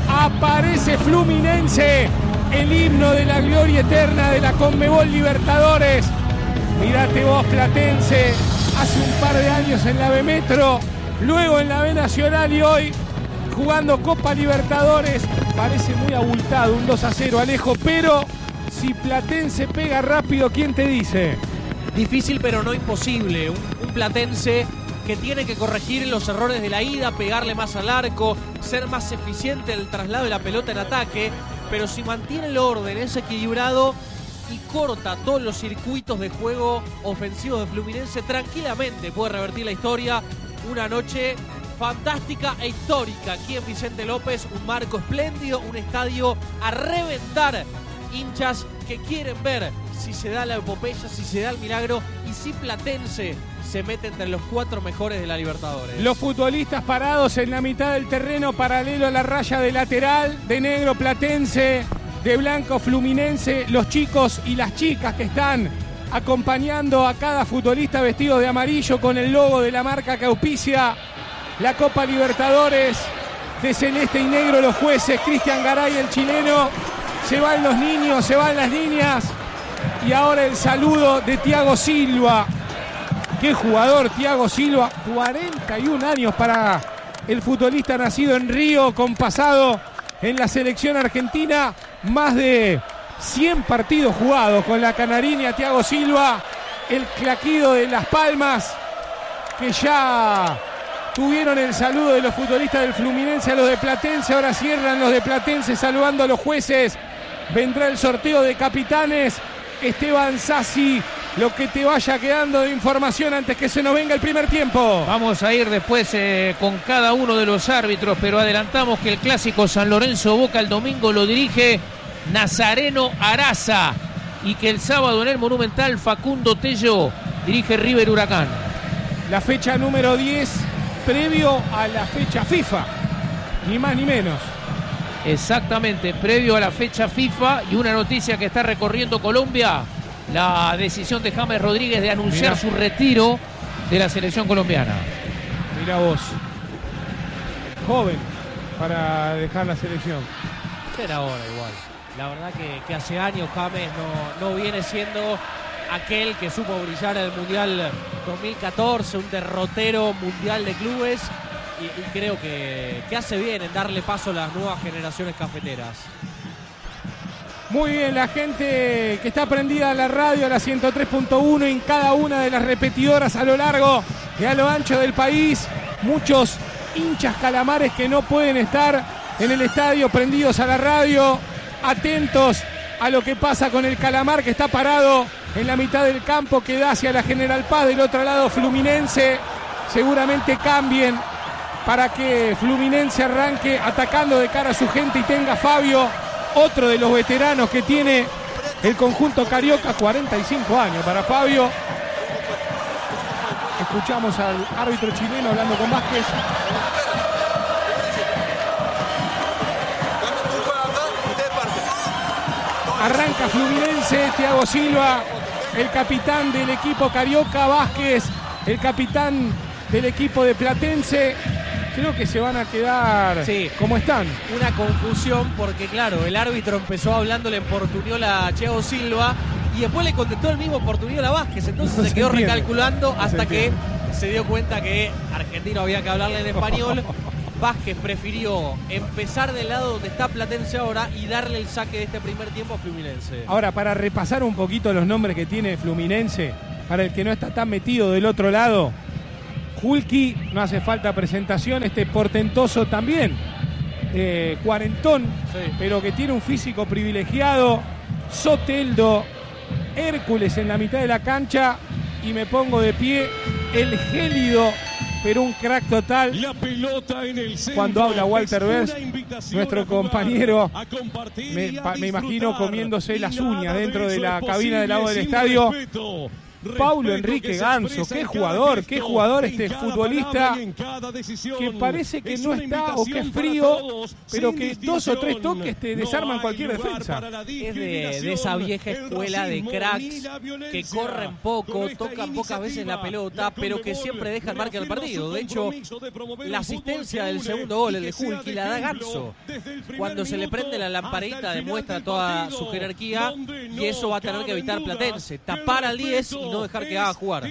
aparece Fluminense, el himno de la gloria eterna de la Conmebol Libertadores. Mirate vos, Platense, hace un par de años en la B Metro, luego en la B Nacional y hoy jugando Copa Libertadores. Parece muy abultado, un 2-0, Alejo, pero si Platense pega rápido, ¿quién te dice? Difícil pero no imposible. Un Platense que tiene que corregir los errores de la ida, pegarle más al arco, ser más eficiente en el traslado de la pelota en ataque, pero si mantiene el orden, es equilibrado y corta todos los circuitos de juego ofensivos de Fluminense, tranquilamente puede revertir la historia. Una noche fantástica e histórica aquí en Vicente López, un marco espléndido, un estadio a reventar, hinchas que quieren ver si se da la epopeya, si se da el milagro y si Platense se mete entre los 4 mejores de la Libertadores. Los futbolistas parados en la mitad del terreno, paralelo a la raya de lateral, de negro Platense, de blanco Fluminense, los chicos y las chicas que están acompañando a cada futbolista vestido de amarillo con el logo de la marca que auspicia la Copa Libertadores, de celeste y negro los jueces, Cristian Garay, el chileno. Se van los niños, se van las niñas. Y ahora el saludo de Thiago Silva. Qué jugador Thiago Silva. 41 años para el futbolista nacido en Río, con pasado en la selección argentina. Más de 100 partidos jugados con la canariña Thiago Silva. El claquido de Las Palmas, que ya tuvieron el saludo de los futbolistas del Fluminense a los de Platense. Ahora cierran los de Platense saludando a los jueces. Vendrá el sorteo de capitanes. Esteban Sassi, lo que te vaya quedando de información antes que se nos venga el primer tiempo. Vamos a ir después con cada uno de los árbitros, pero adelantamos que el clásico San Lorenzo Boca el domingo lo dirige Nazareno Araza y que el sábado en el Monumental Facundo Tello dirige River Huracán. La fecha número 10 previo a la fecha FIFA, ni más ni menos. Exactamente, previo a la fecha FIFA. Y una noticia que está recorriendo Colombia: la decisión de James Rodríguez de anunciar su retiro de la selección colombiana. Mira vos, joven para dejar la selección. Será ahora igual. La verdad que hace años James no viene siendo aquel que supo brillar en el Mundial 2014, un derrotero mundial de clubes. Y creo que hace bien en darle paso a las nuevas generaciones cafeteras. Muy bien, la gente que está prendida a la radio, a la 103.1, en cada una de las repetidoras a lo largo y a lo ancho del país. Muchos hinchas calamares que no pueden estar en el estadio, prendidos a la radio, atentos a lo que pasa con el Calamar, que está parado en la mitad del campo que da hacia la General Paz. Del otro lado Fluminense. Seguramente cambien para que Fluminense arranque atacando de cara a su gente y tenga Fabio, otro de los veteranos que tiene el conjunto carioca. 45 años para Fabio. Escuchamos al árbitro chileno hablando con Vázquez. Arranca Fluminense, Thiago Silva, el capitán del equipo carioca, Vázquez, el capitán del equipo de Platense. Creo que se van a quedar como están. Una confusión porque, claro, el árbitro empezó hablándole en portuñol a Thiago Silva y después le contestó el mismo portuñol a Vázquez. Entonces se quedó recalculando hasta que se dio cuenta que argentino había que hablarle en español Vázquez prefirió empezar del lado donde está Platense ahora y darle el saque de este primer tiempo a Fluminense. Ahora, para repasar un poquito los nombres que tiene Fluminense, para el que no está tan metido del otro lado, Hulki, no hace falta presentación, este portentoso también, cuarentón, sí, pero que tiene un físico privilegiado, Soteldo, Hércules en la mitad de la cancha, y me pongo de pie, el gélido, pero un crack total. La pelota en el centro. Cuando habla Walter Best, nuestro compañero, me imagino comiéndose las uñas dentro de la cabina del lado del estadio. Paulo Enrique Ganso, qué jugador este futbolista que parece que no está o que es frío, pero que 2 o 3 toques te desarman cualquier defensa. Es de esa vieja escuela de cracks que corren poco, tocan pocas veces la pelota, pero que siempre dejan marca el partido. De hecho, la asistencia del segundo gol, el de Hulki, la da Ganso. Cuando se le prende la lamparita demuestra toda su jerarquía y eso va a tener que evitar Platense. Tapar al 10 y no dejar que haga jugar.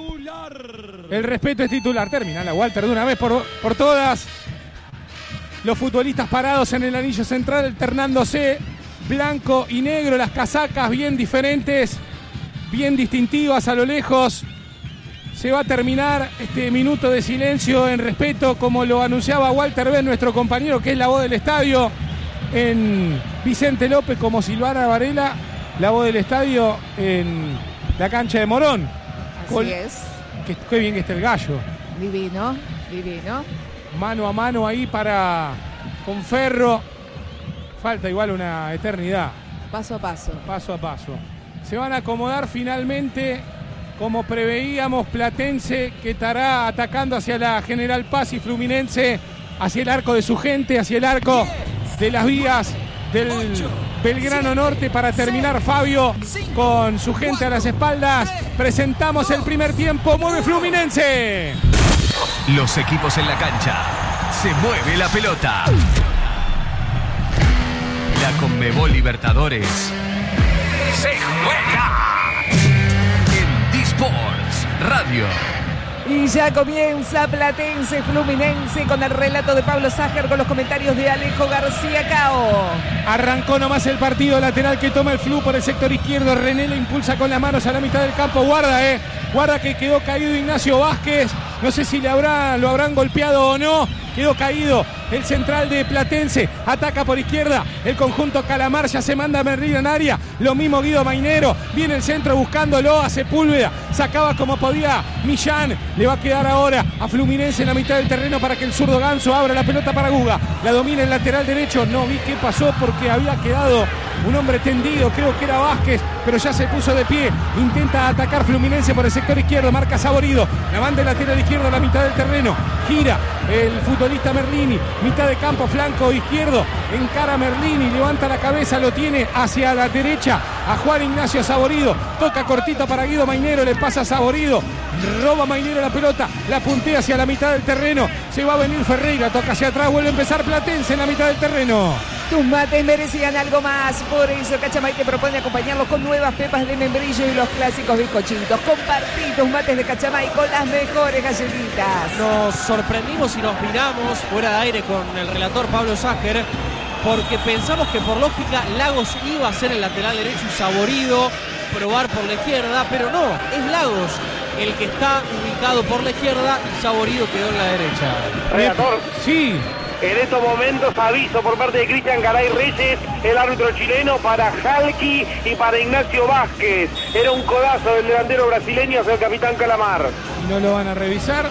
El respeto es titular. Termina la Walter de una vez por todas. Los futbolistas parados en el anillo central alternándose blanco y negro, las casacas bien diferentes, bien distintivas a lo lejos. Se va a terminar este minuto de silencio en respeto, como lo anunciaba Walter B., nuestro compañero, que es la voz del estadio en Vicente López, como Silvana Varela, la voz del estadio en la cancha de Morón. Así es. Qué bien que está el gallo. Divino, divino. Mano a mano ahí con Ferro. Falta igual una eternidad. Paso a paso. Paso a paso. Se van a acomodar finalmente, como preveíamos, Platense, que estará atacando hacia la General Paz, y Fluminense hacia el arco de su gente, hacia el arco de las vías del Belgrano Norte, para terminar Fabio con su gente a las espaldas. Presentamos el primer tiempo. Mueve Fluminense. Los equipos en la cancha. Se mueve la pelota. La Conmebol Libertadores se juega en D-Sports Radio. Y ya comienza Platense Fluminense con el relato de Pablo Ságer, con los comentarios de Alejo García Cao. Arrancó nomás el partido, lateral que toma el Flu por el sector izquierdo. René le impulsa con las manos a la mitad del campo. Guarda que quedó caído Ignacio Vázquez. No sé si lo habrán golpeado o no. Quedó caído el central de Platense. Ataca por izquierda el conjunto Calamar. Ya se manda a Merlín en área. Lo mismo Guido Mainero. Viene el centro buscándolo a Sepúlveda. Sacaba como podía Millán. Le va a quedar ahora a Fluminense en la mitad del terreno para que el zurdo Ganso abra la pelota para Guga. La domina el lateral derecho. No vi qué pasó porque había quedado un hombre tendido. Creo que era Vázquez, pero ya se puso de pie. Intenta atacar Fluminense por el sector izquierdo. Marca Saborido. La manda el lateral izquierdo a la mitad del terreno. Gira el futbolista Merlini. Mitad de campo, flanco izquierdo. Encara Merlini. Levanta la cabeza. Lo tiene hacia la derecha a Juan Ignacio Saborido. Toca cortito para Guido Mainero. Le pasa a Saborido. Roba Mainero la pelota. La puntea hacia la mitad del terreno. Se va a venir Ferreira. Toca hacia atrás. Vuelve a empezar Platense en la mitad del terreno. Tus mates merecían algo más. Por eso Cachamay te propone acompañarlos con nuevas pepas de membrillo y los clásicos bizcochitos. Compartí tus mates de Cachamay con las mejores galletitas. Nos sorprendimos y nos miramos fuera de aire con el relator Pablo Ságer, porque pensamos que por lógica Lagos iba a ser el lateral derecho y Saborido probar por la izquierda, pero no, es Lagos el que está ubicado por la izquierda y Saborido quedó en la derecha. Relator. Sí. En estos momentos, aviso por parte de Cristian Garay Reyes, el árbitro chileno, para Jalki y para Ignacio Vázquez. Era un codazo del delantero brasileño hacia el capitán Calamar. No lo van a revisar.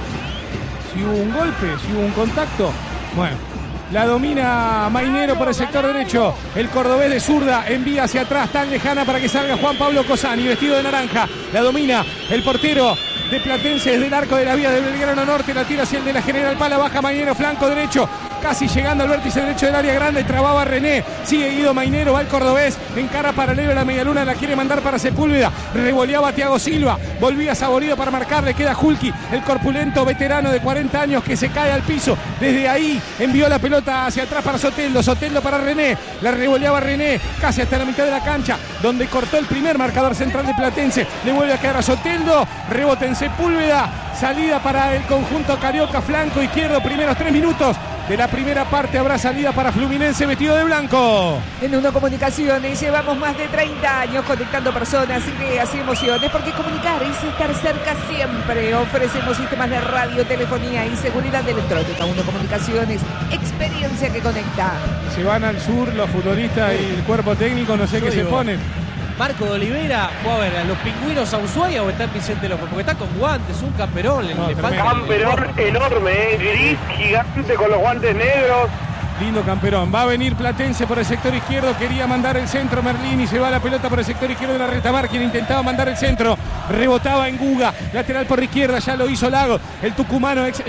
Si hubo un golpe, si hubo un contacto. Bueno, la domina Mainero por el sector derecho. El cordobés de zurda envía hacia atrás, tan lejana para que salga Juan Pablo Cosani, vestido de naranja. La domina el portero de Platense desde el arco de la vía de Belgrano Norte. La tira hacia el de la General Pala. Baja Mainero, flanco derecho. casi llegando al vértice derecho del área grande, trababa René, sigue Guido Mainero, va el cordobés, encara paralelo a la medialuna, la quiere mandar para Sepúlveda, revoleaba Thiago Silva, volvía Saborido para marcar, le queda Julki, el corpulento veterano de 40 años que se cae al piso, desde ahí envió la pelota hacia atrás para Soteldo para René, la revoleaba René, casi hasta la mitad de la cancha, donde cortó el primer marcador central de Platense, le vuelve a quedar a Soteldo, rebote en Sepúlveda, salida para el conjunto carioca, flanco izquierdo, primeros 3 minutos de la primera parte, habrá salida para Fluminense vestido de blanco. En Uno Comunicaciones llevamos más de 30 años conectando personas, ideas y emociones, porque comunicar es estar cerca siempre. Ofrecemos sistemas de radio, telefonía y seguridad electrónica. Uno Comunicaciones, experiencia que conecta. Se van al sur los futbolistas y el cuerpo técnico, no sé qué se ponen. Marco de Olivera fue a ver a los Pingüinos a Ushuaia o está en Vicente López, porque está con guantes, un camperón. Le falta camperón enorme, gris, gigante, con los guantes negros. Lindo camperón. Va a venir Platense por el sector izquierdo. Quería mandar el centro Merlini. Se va la pelota por el sector izquierdo de la Retamar, quien intentaba mandar el centro. Rebotaba en Guga. Lateral por izquierda. Ya lo hizo Lago. El tucumano, ex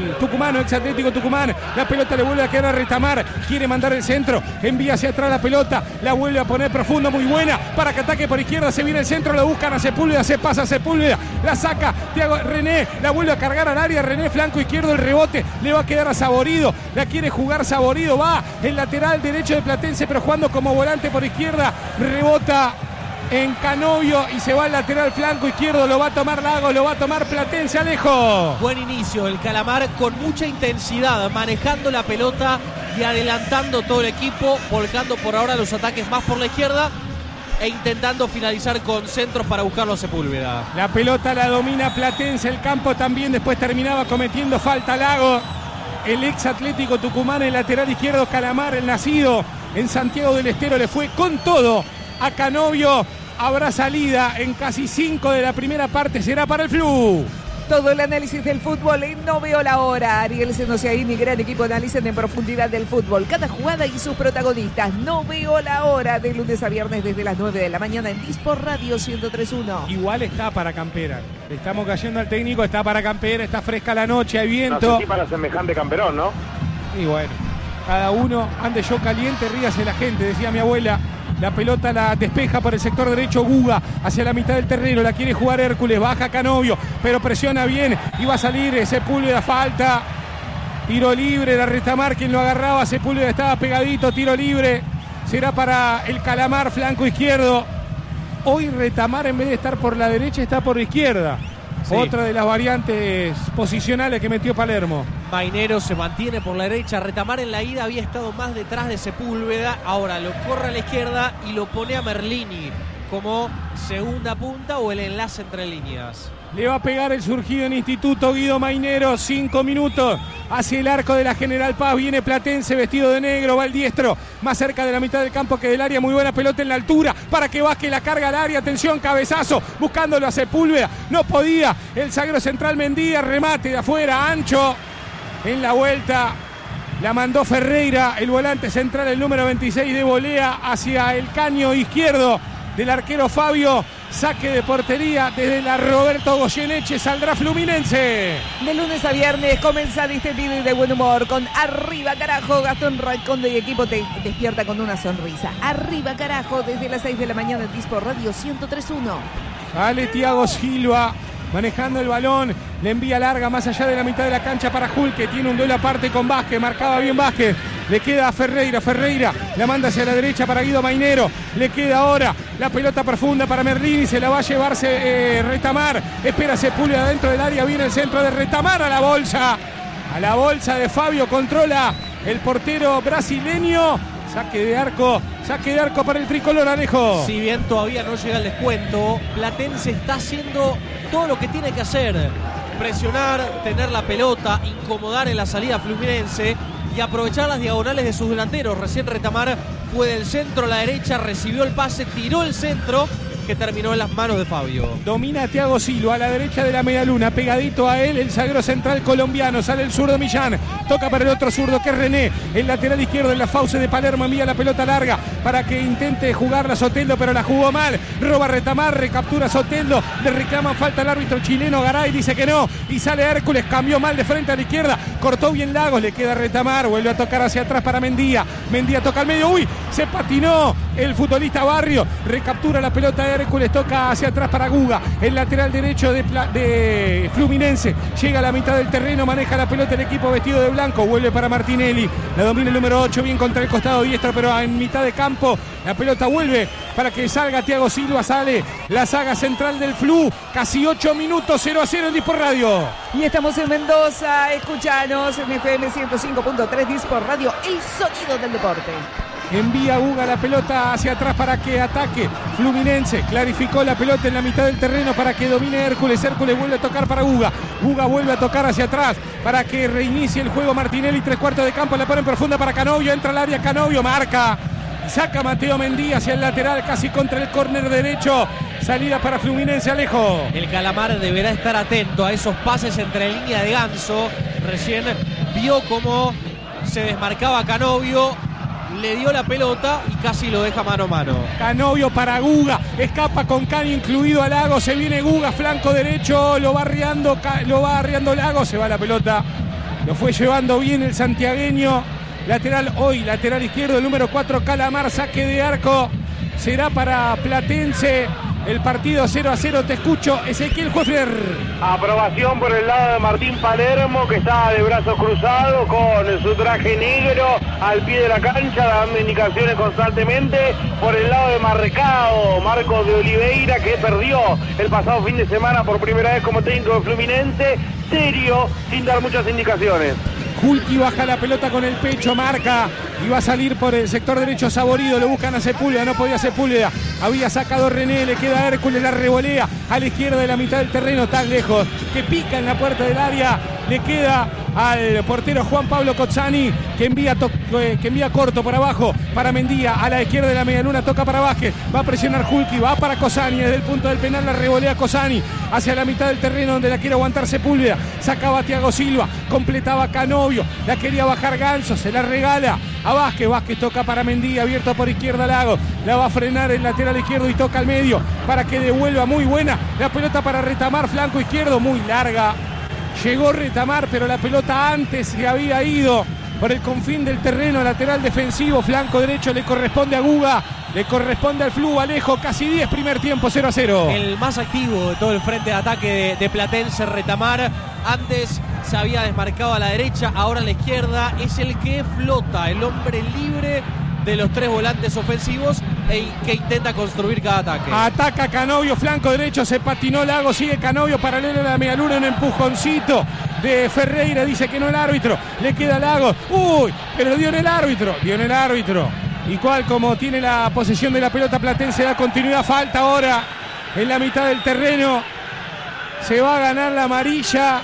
Atlético Tucumán. La pelota le vuelve a quedar a Retamar. Quiere mandar el centro. Envía hacia atrás la pelota. La vuelve a poner profunda. Muy buena. Para que ataque por izquierda. Se viene el centro. Lo buscan a Sepúlveda. Se pasa a Sepúlveda. La saca Thiago René. La vuelve a cargar al área. René, flanco izquierdo. El rebote le va a quedar a Saborido. La quiere jugar Saborido. Va el lateral derecho de Platense, pero jugando como volante por izquierda. Rebota en Canovio y se va al lateral flanco izquierdo. Lo va a tomar Lago, lo va a tomar Platense. Alejo. Buen inicio el Calamar con mucha intensidad, manejando la pelota y adelantando todo el equipo, volcando por ahora los ataques más por la izquierda e intentando finalizar con centros para buscarlo a Sepúlveda. La pelota la domina Platense, el campo también. Después terminaba cometiendo falta Lago. El ex Atlético Tucumán, el lateral izquierdo Calamar, el nacido en Santiago del Estero, le fue con todo a Canovio. Habrá salida en casi 5 de la primera parte, será para el Flu. Todo el análisis del fútbol en No Veo la Hora. Ariel Senosiaín y gran equipo analizan en profundidad del fútbol, cada jugada y sus protagonistas. No Veo la Hora, de lunes a viernes desde las 9 de la mañana en Disport Radio 103.1. Igual está para campera. Le estamos cayendo al técnico, está para campera, está fresca la noche, hay viento. No sé si para semejante camperón, ¿no? Y bueno, cada uno ande yo caliente, ríase la gente, decía mi abuela. La pelota la despeja por el sector derecho Guga hacia la mitad del terreno. La quiere jugar Hércules. Baja Canovio, pero presiona bien. Y va a salir Sepúlveda. Falta. Tiro libre. La Retamar quien lo agarraba. Sepúlveda estaba pegadito. Tiro libre. Será para el Calamar, flanco izquierdo. Hoy Retamar, en vez de estar por la derecha, está por la izquierda. Sí. Otra de las variantes posicionales que metió Palermo. Mainero se mantiene por la derecha. Retamar en la ida había estado más detrás de Sepúlveda. Ahora lo corre a la izquierda y lo pone a Merlini como segunda punta o el enlace entre líneas. Le va a pegar el surgido en Instituto Guido Mainero. 5 minutos hacia el arco de la General Paz. Viene Platense vestido de negro. Va el diestro más cerca de la mitad del campo que del área. Muy buena pelota en la altura para que Vázquez la carga al área. Atención, cabezazo buscándolo a Sepúlveda. No podía el zaguero central Mendía. Remate de afuera, ancho. En la vuelta la mandó Ferreira, el volante central, el número 26 de volea hacia el caño izquierdo del arquero Fabio. Saque de portería desde la Roberto Goyeneche. Saldrá Fluminense. De lunes a viernes comienza distendido y de buen humor con Arriba Carajo. Gastón Raiconde y equipo te despierta con una sonrisa. Arriba Carajo desde las 6 de la mañana en Disport Radio 103.1. Sale Thiago Silva manejando el balón, le envía larga más allá de la mitad de la cancha para Hulk, que tiene un duelo aparte con Vázquez, marcaba bien Vázquez, le queda a Ferreira la manda hacia la derecha para Guido Mainero, le queda ahora la pelota profunda para Merlini, se la va a llevarse Retamar, espera Sepúlveda dentro del área, viene el centro de Retamar a la bolsa de Fabio, controla el portero brasileño. Saque de arco para el tricolor, Alejo. Si bien todavía no llega el descuento, Platense está haciendo todo lo que tiene que hacer. Presionar, tener la pelota, incomodar en la salida Fluminense y aprovechar las diagonales de sus delanteros. Recién Retamar fue del centro a la derecha, recibió el pase, tiró el centro que terminó en las manos de Fabio. Domina Thiago Silva a la derecha de la medialuna, pegadito a él el zaguero central colombiano, sale el zurdo Millán, toca para el otro zurdo que es René, el lateral izquierdo en la fauce de Palermo, envía la pelota larga para que intente jugarla Soteldo, pero la jugó mal, roba Retamar, recaptura Soteldo, le reclaman falta al árbitro chileno, Garay dice que no, y sale Hércules, cambió mal de frente a la izquierda, cortó bien Lagos, le queda Retamar, vuelve a tocar hacia atrás para Mendía, Mendía toca al medio, uy, se patinó el futbolista Barrio, recaptura la pelota de Hércules, toca hacia atrás para Guga, el lateral derecho de Fluminense, llega a la mitad del terreno, maneja la pelota el equipo vestido de blanco, vuelve para Martinelli, la domina el número 8, bien contra el costado diestro, pero en mitad de campo, la pelota vuelve para que salga Thiago Silva, sale la saga central del Flu, casi 8 minutos, 0-0 en Disport Radio. Y estamos en Mendoza, escuchanos en FM 105.3 Disport Radio, el sonido del deporte. Envía Guga la pelota hacia atrás para que ataque Fluminense. Clarificó la pelota en la mitad del terreno para que domine Hércules. Hércules vuelve a tocar para Guga. Guga vuelve a tocar hacia atrás para que reinicie el juego Martinelli. 3/4 de campo, la pone en profunda para Canovio. Entra al área Canovio, marca. Saca Mateo Mendía hacia el lateral, casi contra el córner derecho. Salida para Fluminense, Alejo. El Calamar deberá estar atento a esos pases entre línea de Ganso. Recién vio cómo se desmarcaba Canovio. Le dio la pelota y casi lo deja mano a mano. Canovio para Guga, escapa con Cani incluido a Lago, se viene Guga, flanco derecho, lo va arriando Lago, se va la pelota, lo fue llevando bien el santiagueño, lateral izquierdo, el número 4 Calamar, saque de arco, será para Platense. El partido 0-0, te escucho, Ezequiel Hoefler. Aprobación por el lado de Martín Palermo, que está de brazos cruzados con su traje negro al pie de la cancha, dando indicaciones constantemente. Por el lado de Marcos de Oliveira, que perdió el pasado fin de semana por primera vez como técnico de Fluminense, serio, sin dar muchas indicaciones. Hulki baja la pelota con el pecho, marca y va a salir por el sector derecho Saborido, lo buscan a Sepúlveda, no podía Sepúlveda, había sacado René, le queda Hércules, la revolea a la izquierda de la mitad del terreno, tan lejos que pica en la puerta del área, le queda al portero Juan Pablo Cozzani, que envía corto por abajo para Mendía, a la izquierda de la medialuna, toca para Vázquez, va a presionar Hulki, va para Cozzani, desde el punto del penal la revolea Cozzani, hacia la mitad del terreno donde la quiere aguantar Sepúlveda, sacaba Thiago Silva, completaba Canovio, la quería bajar Ganso, se la regala a Vázquez, Vázquez toca para Mendía, abierto por izquierda Lago, la va a frenar el lateral izquierdo y toca al medio para que devuelva, muy buena la pelota para Retamar, flanco izquierdo, muy larga. Llegó Retamar, pero la pelota antes se había ido por el confín del terreno, lateral defensivo, flanco derecho, le corresponde a Guga, le corresponde al Flu, Alejo, casi 10 primer tiempo, 0-0. El más activo de todo el frente de ataque de Platense, Retamar. Antes se había desmarcado a la derecha, ahora a la izquierda, es el que flota, el hombre libre de los tres volantes ofensivos que intenta construir cada ataque. Ataca Canovio, flanco derecho, se patinó Lago, sigue Canovio, paralelo a la medialuna, un empujoncito de Ferreira, dice que no el árbitro, le queda Lago, uy, pero dio en el árbitro, y cual como tiene la posesión de la pelota Platense, da continuidad, falta ahora en la mitad del terreno, se va a ganar la amarilla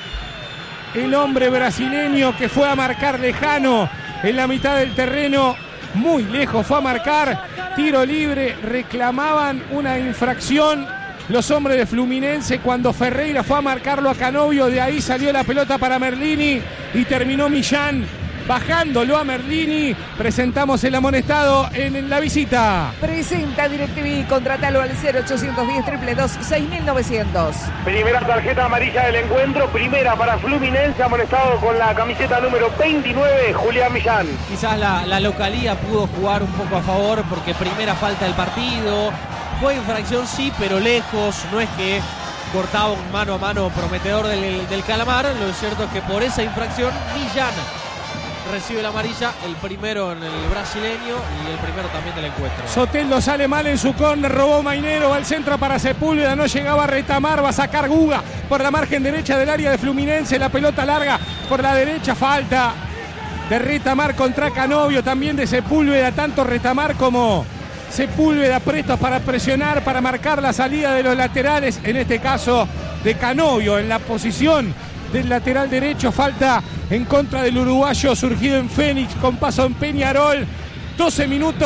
el hombre brasileño que fue a marcar lejano en la mitad del terreno, muy lejos fue a marcar, tiro libre, reclamaban una infracción los hombres de Fluminense cuando Ferreira fue a marcarlo a Canovio, de ahí salió la pelota para Merlini y terminó Millán bajándolo a Merlini. Presentamos el amonestado en la visita. Presenta DirecTV, contratalo al 0810-222-6900. Primera tarjeta amarilla del encuentro, primera para Fluminense, amonestado con la camiseta número 29, Julián Millán. Quizás la localía pudo jugar un poco a favor porque primera falta del partido. Fue infracción sí, pero lejos, no es que cortaba un mano a mano prometedor del Calamar. Lo cierto es que por esa infracción Millán recibe la amarilla, el primero en el brasileño y el primero también del encuentro. Soteldo sale mal en su córner, robó Mainero, va al centro para Sepúlveda, no llegaba a Retamar, va a sacar Guga por la margen derecha del área de Fluminense, la pelota larga por la derecha, falta de Retamar contra Canovio, también de Sepúlveda, tanto Retamar como Sepúlveda prestos para presionar, para marcar la salida de los laterales, en este caso de Canovio en la posición del lateral derecho, falta en contra del uruguayo surgido en Fénix con paso en Peñarol. 12 minutos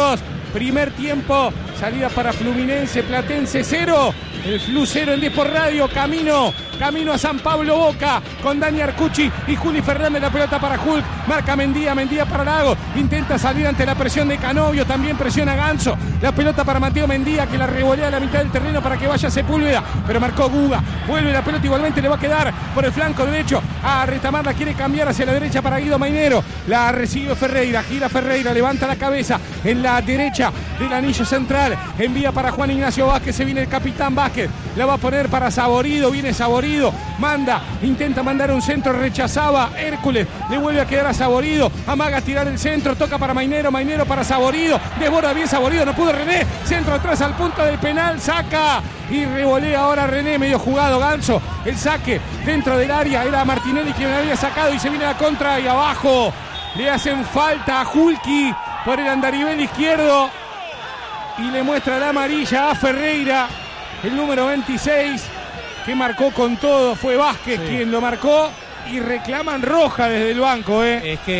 Primer tiempo, salida para Fluminense, Platense 0. El Flu 0 en Desport Radio, camino a San Pablo Boca, con Dani Arcucci y Juli Fernández, la pelota para Hulk, marca Mendía para Lago, intenta salir ante la presión de Canovio, también presiona Ganso, la pelota para Mateo Mendía, que la revolea a la mitad del terreno para que vaya Sepúlveda, pero marcó Guga, vuelve la pelota, igualmente le va a quedar por el flanco derecho a Retamar, la quiere cambiar hacia la derecha para Guido Mainero, la recibe Ferreira, gira Ferreira, levanta la cabeza en la derecha del anillo central, envía para Juan Ignacio Vázquez, se viene el capitán Vázquez, la va a poner para Saborido, viene Saborido, intenta mandar un centro, rechazaba Hércules, le vuelve a quedar a Saborido, amaga a tirar el centro, toca para Mainero para Saborido, desborda bien Saborido, no pudo René, centro atrás al punto del penal, saca y revolea ahora René, medio jugado Ganso, el saque dentro del área, era Martinelli quien lo había sacado y se viene a la contra y abajo, le hacen falta a Hulki por el andarivel izquierdo y le muestra la amarilla a Ferreira, el número 26, que marcó con todo, fue Vázquez quien lo marcó y reclaman roja desde el banco. Es que